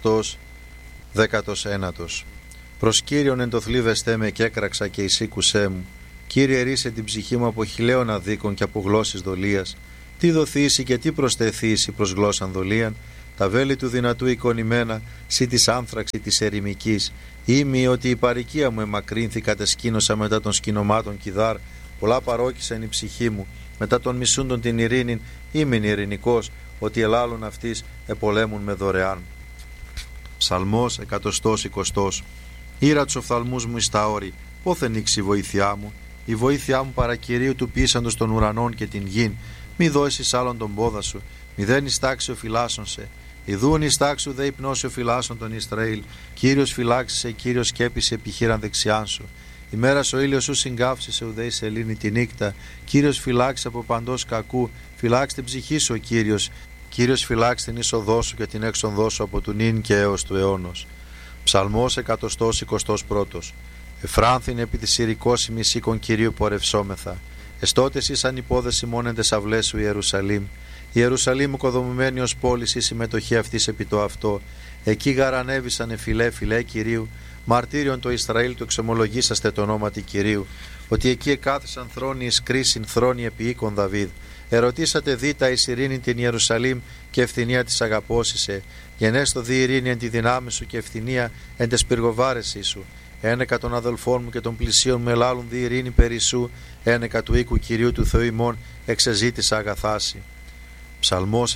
119. Προς Κύριον εν το θλίβεστέ με και έκραξα και εισήκουσέ μου. Κύριε, ρίσε την ψυχή μου από χιλαίων αδίκων και από γλώσσης δολίας. Τι δοθήσει και τι προσθεθήσει προς γλώσσαν δολίαν. Τα βέλη του δυνατού εικονημένα, σύ της άνθραξη της ερημικής. Ήμι ότι η παροικία μου εμακρύνθη, κατεσκήνωσα μετά των σκηνωμάτων κιδάρ. Πολλά παρόκησαν η ψυχή μου, μετά των μισούντων την ειρήνην. Ήμην ειρηνικός, ότι ελάλουν αυτής επολέμουν με δωρεάν. Ψαλμός 120. Ήρα τους οφθαλμούς μου εις τα όρη, πόθεν ήξει η βοήθειά μου. Η βοήθειά μου παρακυρίου του πείσαντος των ουρανών και την γην. Μη δώσεις άλλον τον πόδα σου, μηδέν εις τάξη ο φυλάσσον σε. Ιδούν εις τάξου δε υπνώσει ο φυλάσσον τον Ισραήλ. Κύριος φυλάξησε, Κύριος σκέπησε επιχείραν δεξιάν σου. Η μέρα ο ήλιος σου συγκάψησε, ουδέ η σελήνη τη νύχτα. Κύριος φυλάξει από παντός κακού, φυλάξει την ψυχή σου ο Κύριος. Κύριος φυλάξει την είσοδό σου και την έξοδό σου από του νυν και έως του αιώνος. Ψαλμός 121. Εφράνθην επί της ηρικώσιμης οίκων Κυρίου πορευσόμεθα. Εστότες εις ανυπόδεση μόνεντες αυλές σου Ιερουσαλήμ. Η Ιερουσαλήμ οικοδομημένη ως πόλης, η συμμετοχή αυτής επί το αυτό. Εκεί γαρανέβησανε φιλέ Κυρίου. Μαρτύριον το Ισραήλ του εξομολογήσαστε το ονόματι Κυρίου. Ότι εκεί εκάθισαν θρόνοι εις κρίσιν θρόνοι επί οίκων Δαβίδ. Ερωτήσατε δίτα εις ειρήνη την Ιερουσαλήμ και ευθυνία της αγαπώσισε. Γενέστο δι ειρήνη εν τη δυνάμει σου και ευθυνία εν τες πυργοβάρεσί σου. Ένεκα των αδελφών μου και των πλησίων μου ελάλουν δι ειρήνη περί σου. Ένεκα του οίκου Κυρίου του Θεού ημών εξεζήτησα αγαθάση. Ψαλμός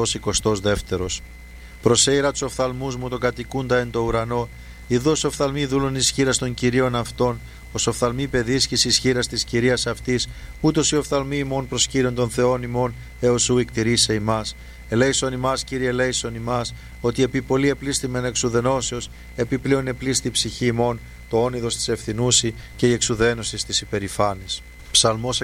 122. Προσέειρα τους οφθαλμούς μου τον κατοικούντα εν το ουρανό. Ιδώς οφθαλμοί δούλων ισχύρα των Κυρίων αυτών. Ως οφθαλμοί παιδίσκης ισχύρα της Κυρίας αυτής. Ούτως οι οφθαλμοί ημών προς Κύριον των Θεών ημών έως σου εκτηρήσε ημάς. Ελέησον ημάς, Κύριε, ελέησον ημάς, ότι επί πολύ επλήστημεν εξουδενώσεως, επιπλέον επλήστη η ψυχή ημών, το όνειδος της ευθυνούση και η εξουδένωση της υπερηφάνης. Ψαλμός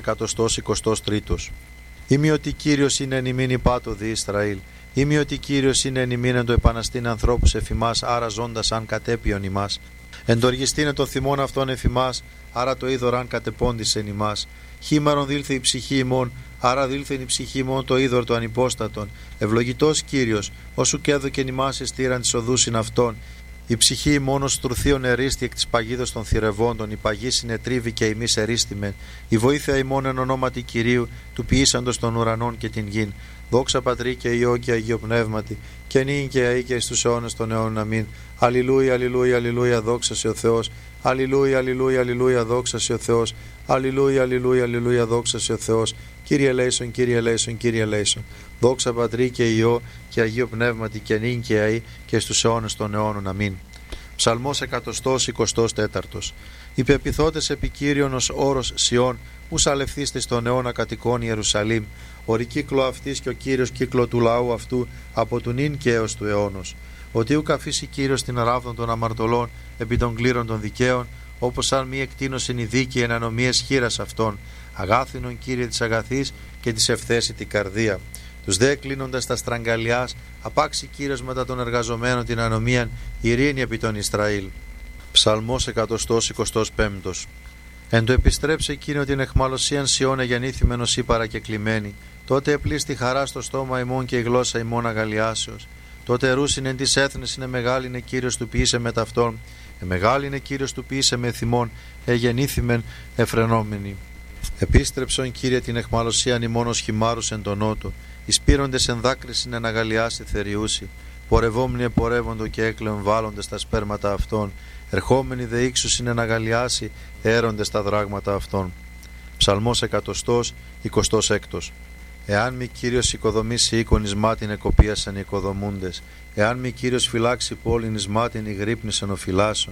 123. Είμαι ότι Κύριος είναι εν ημίν υπάτο δι Ισραήλ. Είμαι ότι Κύριος είναι εν ημίν εν το επαναστήν ανθρώπους εφημάς, άρα ζώντας αν κατέπιον ημάς. Εντοργιστήνε το θυμόν αυτόν εφημάς, άρα το είδωρ αν κατεπώντησεν ημάς. Χήμαρον δήλθε η ψυχή ημών, άρα δήλθεν η ψυχή ημών το είδωρ του ανυπόστατον. Ευλογητός Κύριος, όσου και έδωκεν ημάς εστήραν της οδούσιν αυτών. Η ψυχή ημών ως τρουθείων ερίστη εκ της παγίδος των θηρευόντων, η παγή συνετρίβη και ημείς ερίστημεν. Η βοήθεια ημών εν ονόματι Κυρίου, του ποιήσαντος των ουρανών και την γην. Δόξα Πατρί και Υιό και Αγίο Πνεύματι, και νυν και αεί και εις τους αιώνες των αιώνων. Αμήν. Αλληλούια, αλληλούια, αλληλούια, δόξα σοι ο Θεός. Αλληλούια, αλληλούια, αλληλούια, δόξα σοι ο Θεός. Αλληλούια, αλληλούια, αλληλούια, δόξα σοι ο Θεός. Κύριε ελέησον, Κύριε ελέησον, Κύριε ελέησον. Δόξα Πατρί και Υιό και Αγίο Πνεύματι, και νυν και αεί και στους αιώνες των αιώνων. Αμήν. Ψαλμός 124. Οι πεποιθότες επί Κύριον ως όρος Σιών, ους αλευθύστης των αιώνα κατοικών Ιερουσαλήμ. Ορη κύκλο αυτής και ο Κύριος κύκλο του λαού αυτού από του νυν και έως του αιώνος. Ότι ουκ αφήσει Κύριος την ράβδον των αμαρτωλών επί των κλήρων των δικαίων, όπως αν μη εκτείνωσιν η δίκη εν ανομίες χείρας αυτών. Αγάθινον Κύριε της αγαθής και της ευθέση την καρδία. Τους δε κλείνοντας τα στραγγαλιάς, απάξει Κύριος μετά των εργαζομένων την ανομίαν, ειρήνη επί των Ισραήλ. Ψαλμός 125. Εν το επιστρέψε εκείνο την εχμαλωσίαν Σιών εγεννήθημενος ή παρακεκλημένη. Τότε επλήστη χαρά στο στόμα ημών και η γλώσσα ημών αγαλιάσεως. Τότε ρούσιν εν της έθνης είναι μεγάλη είναι Κύριος του ποιήσε με ταυτόν. Μεγάλη είναι Κύριος του ποιήσε με θυμών, εγεννήθημεν εφρενόμενοι. Επίστρεψον Κύριε την εχμαλωσίαν ημών ως χυμάρους εν τον νότο. Εισπήροντες εν δάκρυσιν εν αγαλιάσει θεριούσι. Πορευόμενοι επορεύοντο και έκλεον βάλλοντες τα σπέρματα αυτών. Ερχόμενοι δε ύξουσιν εν αγαλιάσει, έροντες τα δράγματα αυτών. Ψαλμός 126. Εάν μη Κύριος οικοδομήσει οίκον εις μάτιν εκοπίασαν οι οικοδομούντες. Εάν μη Κύριος φυλάξει πόλην εις μάτιν οι γρύπνησαν ο φυλάσσον.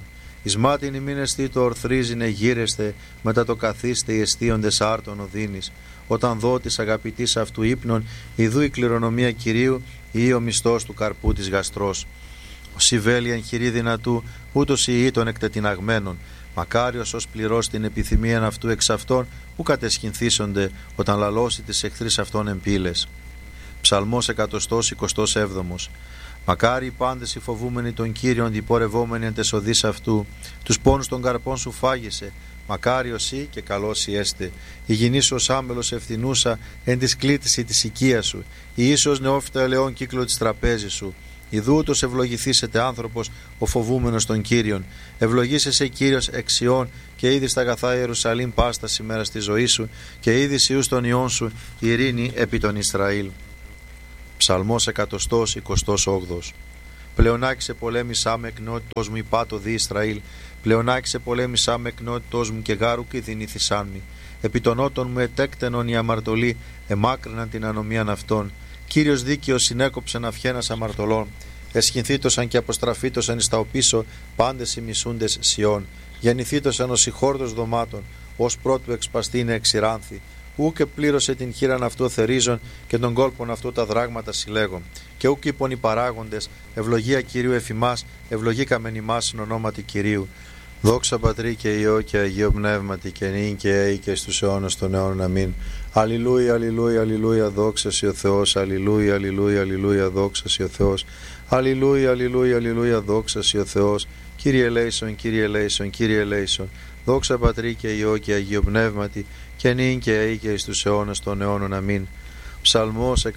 Εις μάτιν ημίν εστί το ορθρίζειν εγείρεστε, μετά το καθίστε οι εστίοντες άρτων οδύνης. Όταν δω της αγαπητής αυτού ύπνων, ιδού η κληρονομία Κυρίου ή ο μισθός του καρπού της γαστρός. Ο Σιβέλιαν χειρή δυνατού, ούτως η των εκτετιναγμένων. Μακάριος ως πληρώσει την επιθυμίαν αυτού εξ αυτών, που κατεσχυνθήσονται όταν λαλώσει τις εχθρείς αυτών εμπύλες. Ψαλμός 127. Μακάρι οι πάντες οι φοβούμενοι των Κύριων, διπορευόμενοι εν τες οδείς αυτού, τους πόνους των καρπών σου φάγεσαι. Μακάριος ή και καλός έστε. Η γυνή σου ως άμπελος ευθυνούσα εν της κλήτηση της οικίας σου. Η ίσως νεόφυτα ελαιών κύκλο της τραπέζης σου. Ιδού ούτως ευλογηθήσετε άνθρωπος ο φοβούμενος των Κύριων. Ευλογήσεσαι Κύριος εξιών και είδη στα αγαθά Ιερουσαλήμ πάστα σήμερα στη ζωή σου και είδη ιούς των ιών σου ειρήνη επί των Ισραήλ. Ψαλμός 128. Πλεονάκησε πολέμησά με εκνότητός μου υπάτω δι Ισραήλ. Πλεονάκησε πολέμησά με εκνότητός μου και γάρου και δυνήθησάν μη. Επί των ότων μου ετέκτενον η αμαρτωλή, εμάκρυναν την ανομίαν αυτών. Κύριος δίκαιος συνέκοψεν αυχένας αμαρτωλών. Εσχυνθήτωσαν και αποστραφήτωσαν εις τα οπίσω πάντες οι μισούντες Σιών. Γεννηθήτωσαν ως ηχόρδος δωμάτων, ως πρώτου εξπαστήνε εξηράνθη. Ούκ επλήρωσε την χείραν αυτού θερίζων και τον κόλπον αυτού τα δράγματα συλλέγων. Και ούκ είπον οι παράγοντες, ευλογία Κυρίου εφημάς, ευλογήκαμεν ημάς εν ονόματι Κυρίου. Δόξα Πατρί και Υιό και Αγίο Πνεύματι και νυν και αεί και στους αιώνας των αιώνων. Αμήν. Αλληλούια, αλληλούια, αλληλούια, δόξα σοι ο Θεός. Αλληλούια, αλληλούια, αλληλούια, δόξα σοι ο Θεός. Αλληλούια, αλληλούια, αλληλούια, δόξα σοι ο Θεός. Κύριε ελέησον, Κύριε ελέησον, Κύριε ελέησον. Δόξα Πατρί και Υιό και Αγίο Πνεύματι και νυν και αεί και στους αιώνας των αιώνων. Αμήν. Ψαλμός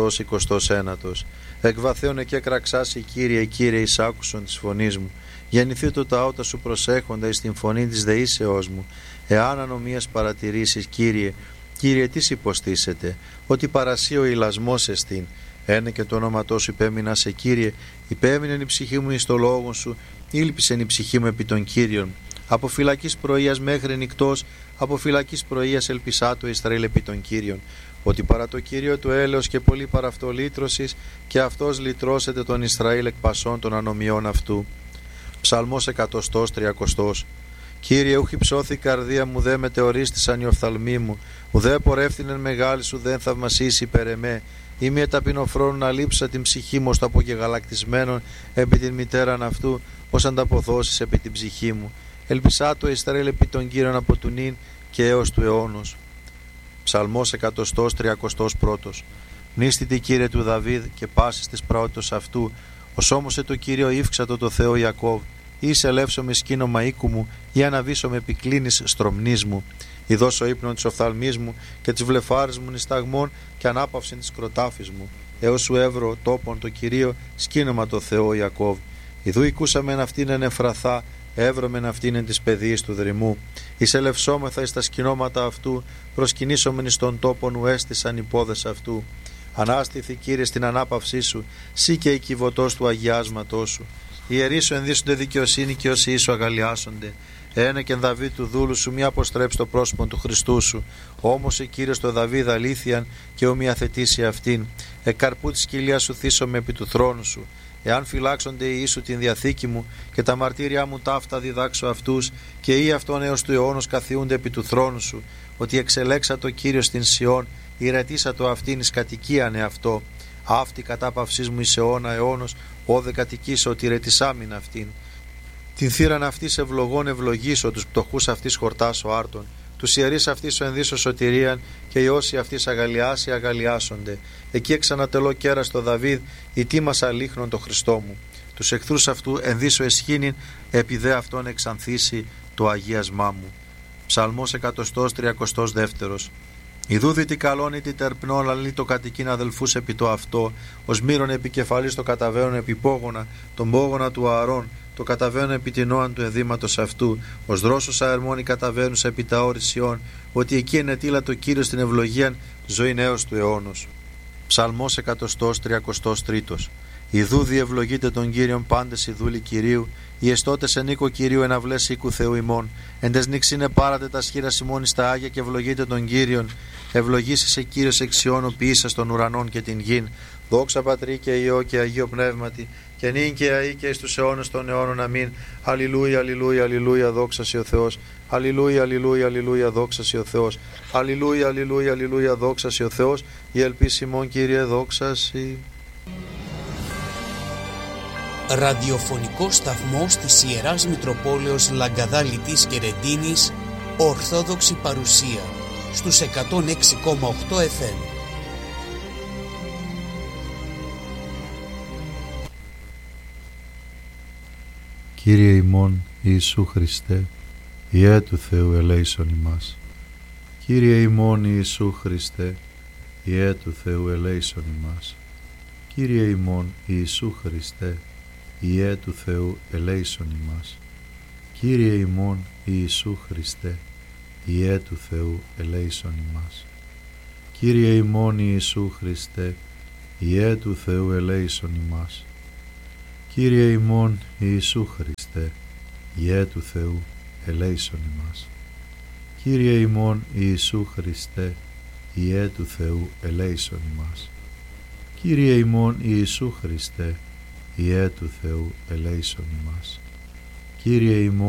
129. Εκβαθέωνε και κραξάσι Κύριε, Κύριε, εις άκουσον της φωνής μου. Γεννηθεί το τα ότα σου προσέχοντα εις την φωνή της δεήσεώς μου. Εάν ανομίας παρατηρήσεις, Κύριε, Κύριε, τι υποστήσετε, ότι παρασύ ο ηλασμός εστίν. Ένε και το όνοματό σου υπέμεινα σε Κύριε, υπέμεινεν η ψυχή μου εις το λόγο σου, ήλπισεν η ψυχή μου επί των Κύριων. Από φυλακής πρωίας μέχρι νυκτός, από φυλακής πρωίας ελπισά το Ισραήλ επί των Κύριων. Ότι παρά το Κύριο του έλεος και πολύ παρά αυτό λύτρωσης, και αυτός λυτρώσεται τον Ισραήλ εκ πασών των ανομιών αυτού. Ψαλμός 130. Κύριε, ούχ υψώθη η καρδία μου, δε μετεωρίστησαν οι οφθαλμοί μου, ουδέ πορεύθυνεν μεγάλη σου, δεν θαυμασίσει υπέρ εμέ. Είμαι ταπεινοφρόνου να λείψα την ψυχή μου, ως το απογεγαλακτισμένον επί την μητέραν αυτού, ως ανταποδώσεις επί την ψυχή μου. Ελπισά το Ισραήλ επί των Κύριων από του νυν και έως του αιώνος. Ψαλμός 131. Μνήστητη Κύριε του Δαβίδ και πάσης της πραότητος αυτού, ως όμως το Κύριο ύφξατο το Θεό Ιακώβ, ή σε ελεύσω με σκήνομα οίκου μου, ή αναβήσω με επικλίνης στρομνής μου. Ή δώσω ύπνον της οφθαλμής μου και της βλεφάρης μου νησταγμών και ανάπαυσιν της κροτάφης μου. Έως σου έβρω τόπον το Κυρίο, σκήνομα το Θεό Ιακώβ. Ιδού οικούσαμεν αυτήν εν Εφραθά, έβρωμεν αυτήν εν της παιδείας του δρυμού. Εις ελευσόμεθα εις τα σκηνώματα αυτού, προσκυνήσομεν εις τον τόπον ου έστησαν οι πόδες αυτού. Ανάστηθη Κύριε στην ανάπαυσή σου, σύ και η κυβωτός του αγιάσματός σου. Οι ιερείς σου ενδύσσονται δικαιοσύνη και όσοι ίσου αγαλιάσονται. Ένα και εν Δαβίδ του δούλου σου, μη αποστρέψει το πρόσωπο του Χριστού σου. Όμως η Κύριος το Δαβίδ αλήθειαν και ομοιαθετήσει αυτήν. Εκ τη κοιλία σου θύσομαι επί του θρόνου σου. Εάν φυλάξονται οι ίσου την διαθήκη μου και τα μαρτύρια μου ταύτα διδάξω αυτούς, και οι αυτόν έως του αιώνος καθιούνται επί του θρόνου σου, ότι εξελέξα το Κύριο στην Σιών, ηρετήσα το αυτήν εις κατοικίαν εαυτό. Αυτή κατάπαυσής μου εις αιώνα αιώνος, όδε κατοικήσω ότι ηρετησάμιν αυτήν. Την θύραν αυτής ευλογών ευλογήσω, τους πτωχούς αυτής χορτάσω άρτων. Τους ιερείς αυτής ο ενδύσω σωτηρίαν, και οι όσοι αυτής αγαλιάσει αγαλιάσονται. Εκεί εξανατελώ κέρα στο Δαβίδ, η τίμασα λίχνον το Χριστό μου. Τους εχθρούς αυτού ενδύσω εσχήνην, επί δε αυτόν εξανθήσει το αγίασμά μου. Ψαλμός 132. Ιδού δι' τι καλόν ή τι τερπνόν, αλλή το κατοικήν αδελφούς επί το αυτό, ως μύρον επικεφαλής το καταβαίνουν επί πόγωνα, τον πόγωνα του Ααρών, το καταβαίνουν επί την όαν του ενδύματος αυτού, ως δρόσους αερμόνοι καταβαίνουν επί τα όρισιών, ότι εκεί ενετήλα το Κύριο στην ευλογίαν ζωή έως του αιώνος. Ψαλμός 133. Ιδού διευλογείτε τον Κύριον πάντες οι δούλοι Κυρίου, οι εστώτες εν οίκο Κυρίου εναυλές οίκου Θεού ημών. Εν τες νύξινε πάρατε τα σχήρα ημών εις τα Άγια και ευλογείτε τον Κύριον. Ευλογήσεσαι Κύριος εξιών ποιήσας των ουρανών και την γην. Δόξα Πατρί και Υιό και Αγίο Πνεύματι, και νυν και αεί και εις τους αιώνες των αιώνων. Αμήν. Αλληλούια, αλληλούια, αλληλούια, δόξα σοι ο Θεός. Αλληλούια, αλληλούια, αλληλούια, δόξα σοι ο Θεός. Αλληλούια, αλληλούια, αλληλούια, δόξα σοι ο Θεός. Η ελπίς ημών, Κύριε, δόξα σοι. Ραδιοφωνικός σταθμός της Ιεράς Μητροπόλεως Λαγκαδά Λιτής και Ρεντίνης, Ορθόδοξη παρουσία, στους 106,8 FM. Κύριε ημών Ιησού Χριστέ, Υιέ του Θεού ελέησον ημάς. Κύριε ημών Ιησού Χριστέ, Υιέ του Θεού ελέησον ημάς. Κύριε ημών Ιησού Χριστέ, Υιέ του Θεού ελέησον ημάς. Κύριε ημών Ιησού Χριστέ, Υιέ του Θεού ελέησον ημάς. Κύριε ημών Ιησού Χριστέ, Υιέ του Θεού ελέησον ημάς. Κύριε ημών Ιησού Χριστέ, Υιέ του Θεού ελέησον ημάς. Κύριε ημών Ιησού Χριστέ, Υιέ του Θεού ελέησον ημάς. Κύριε ημών Ιησού Χριστέ, Υιέ του Θεού ελέησον ημάς. Κύριε ημών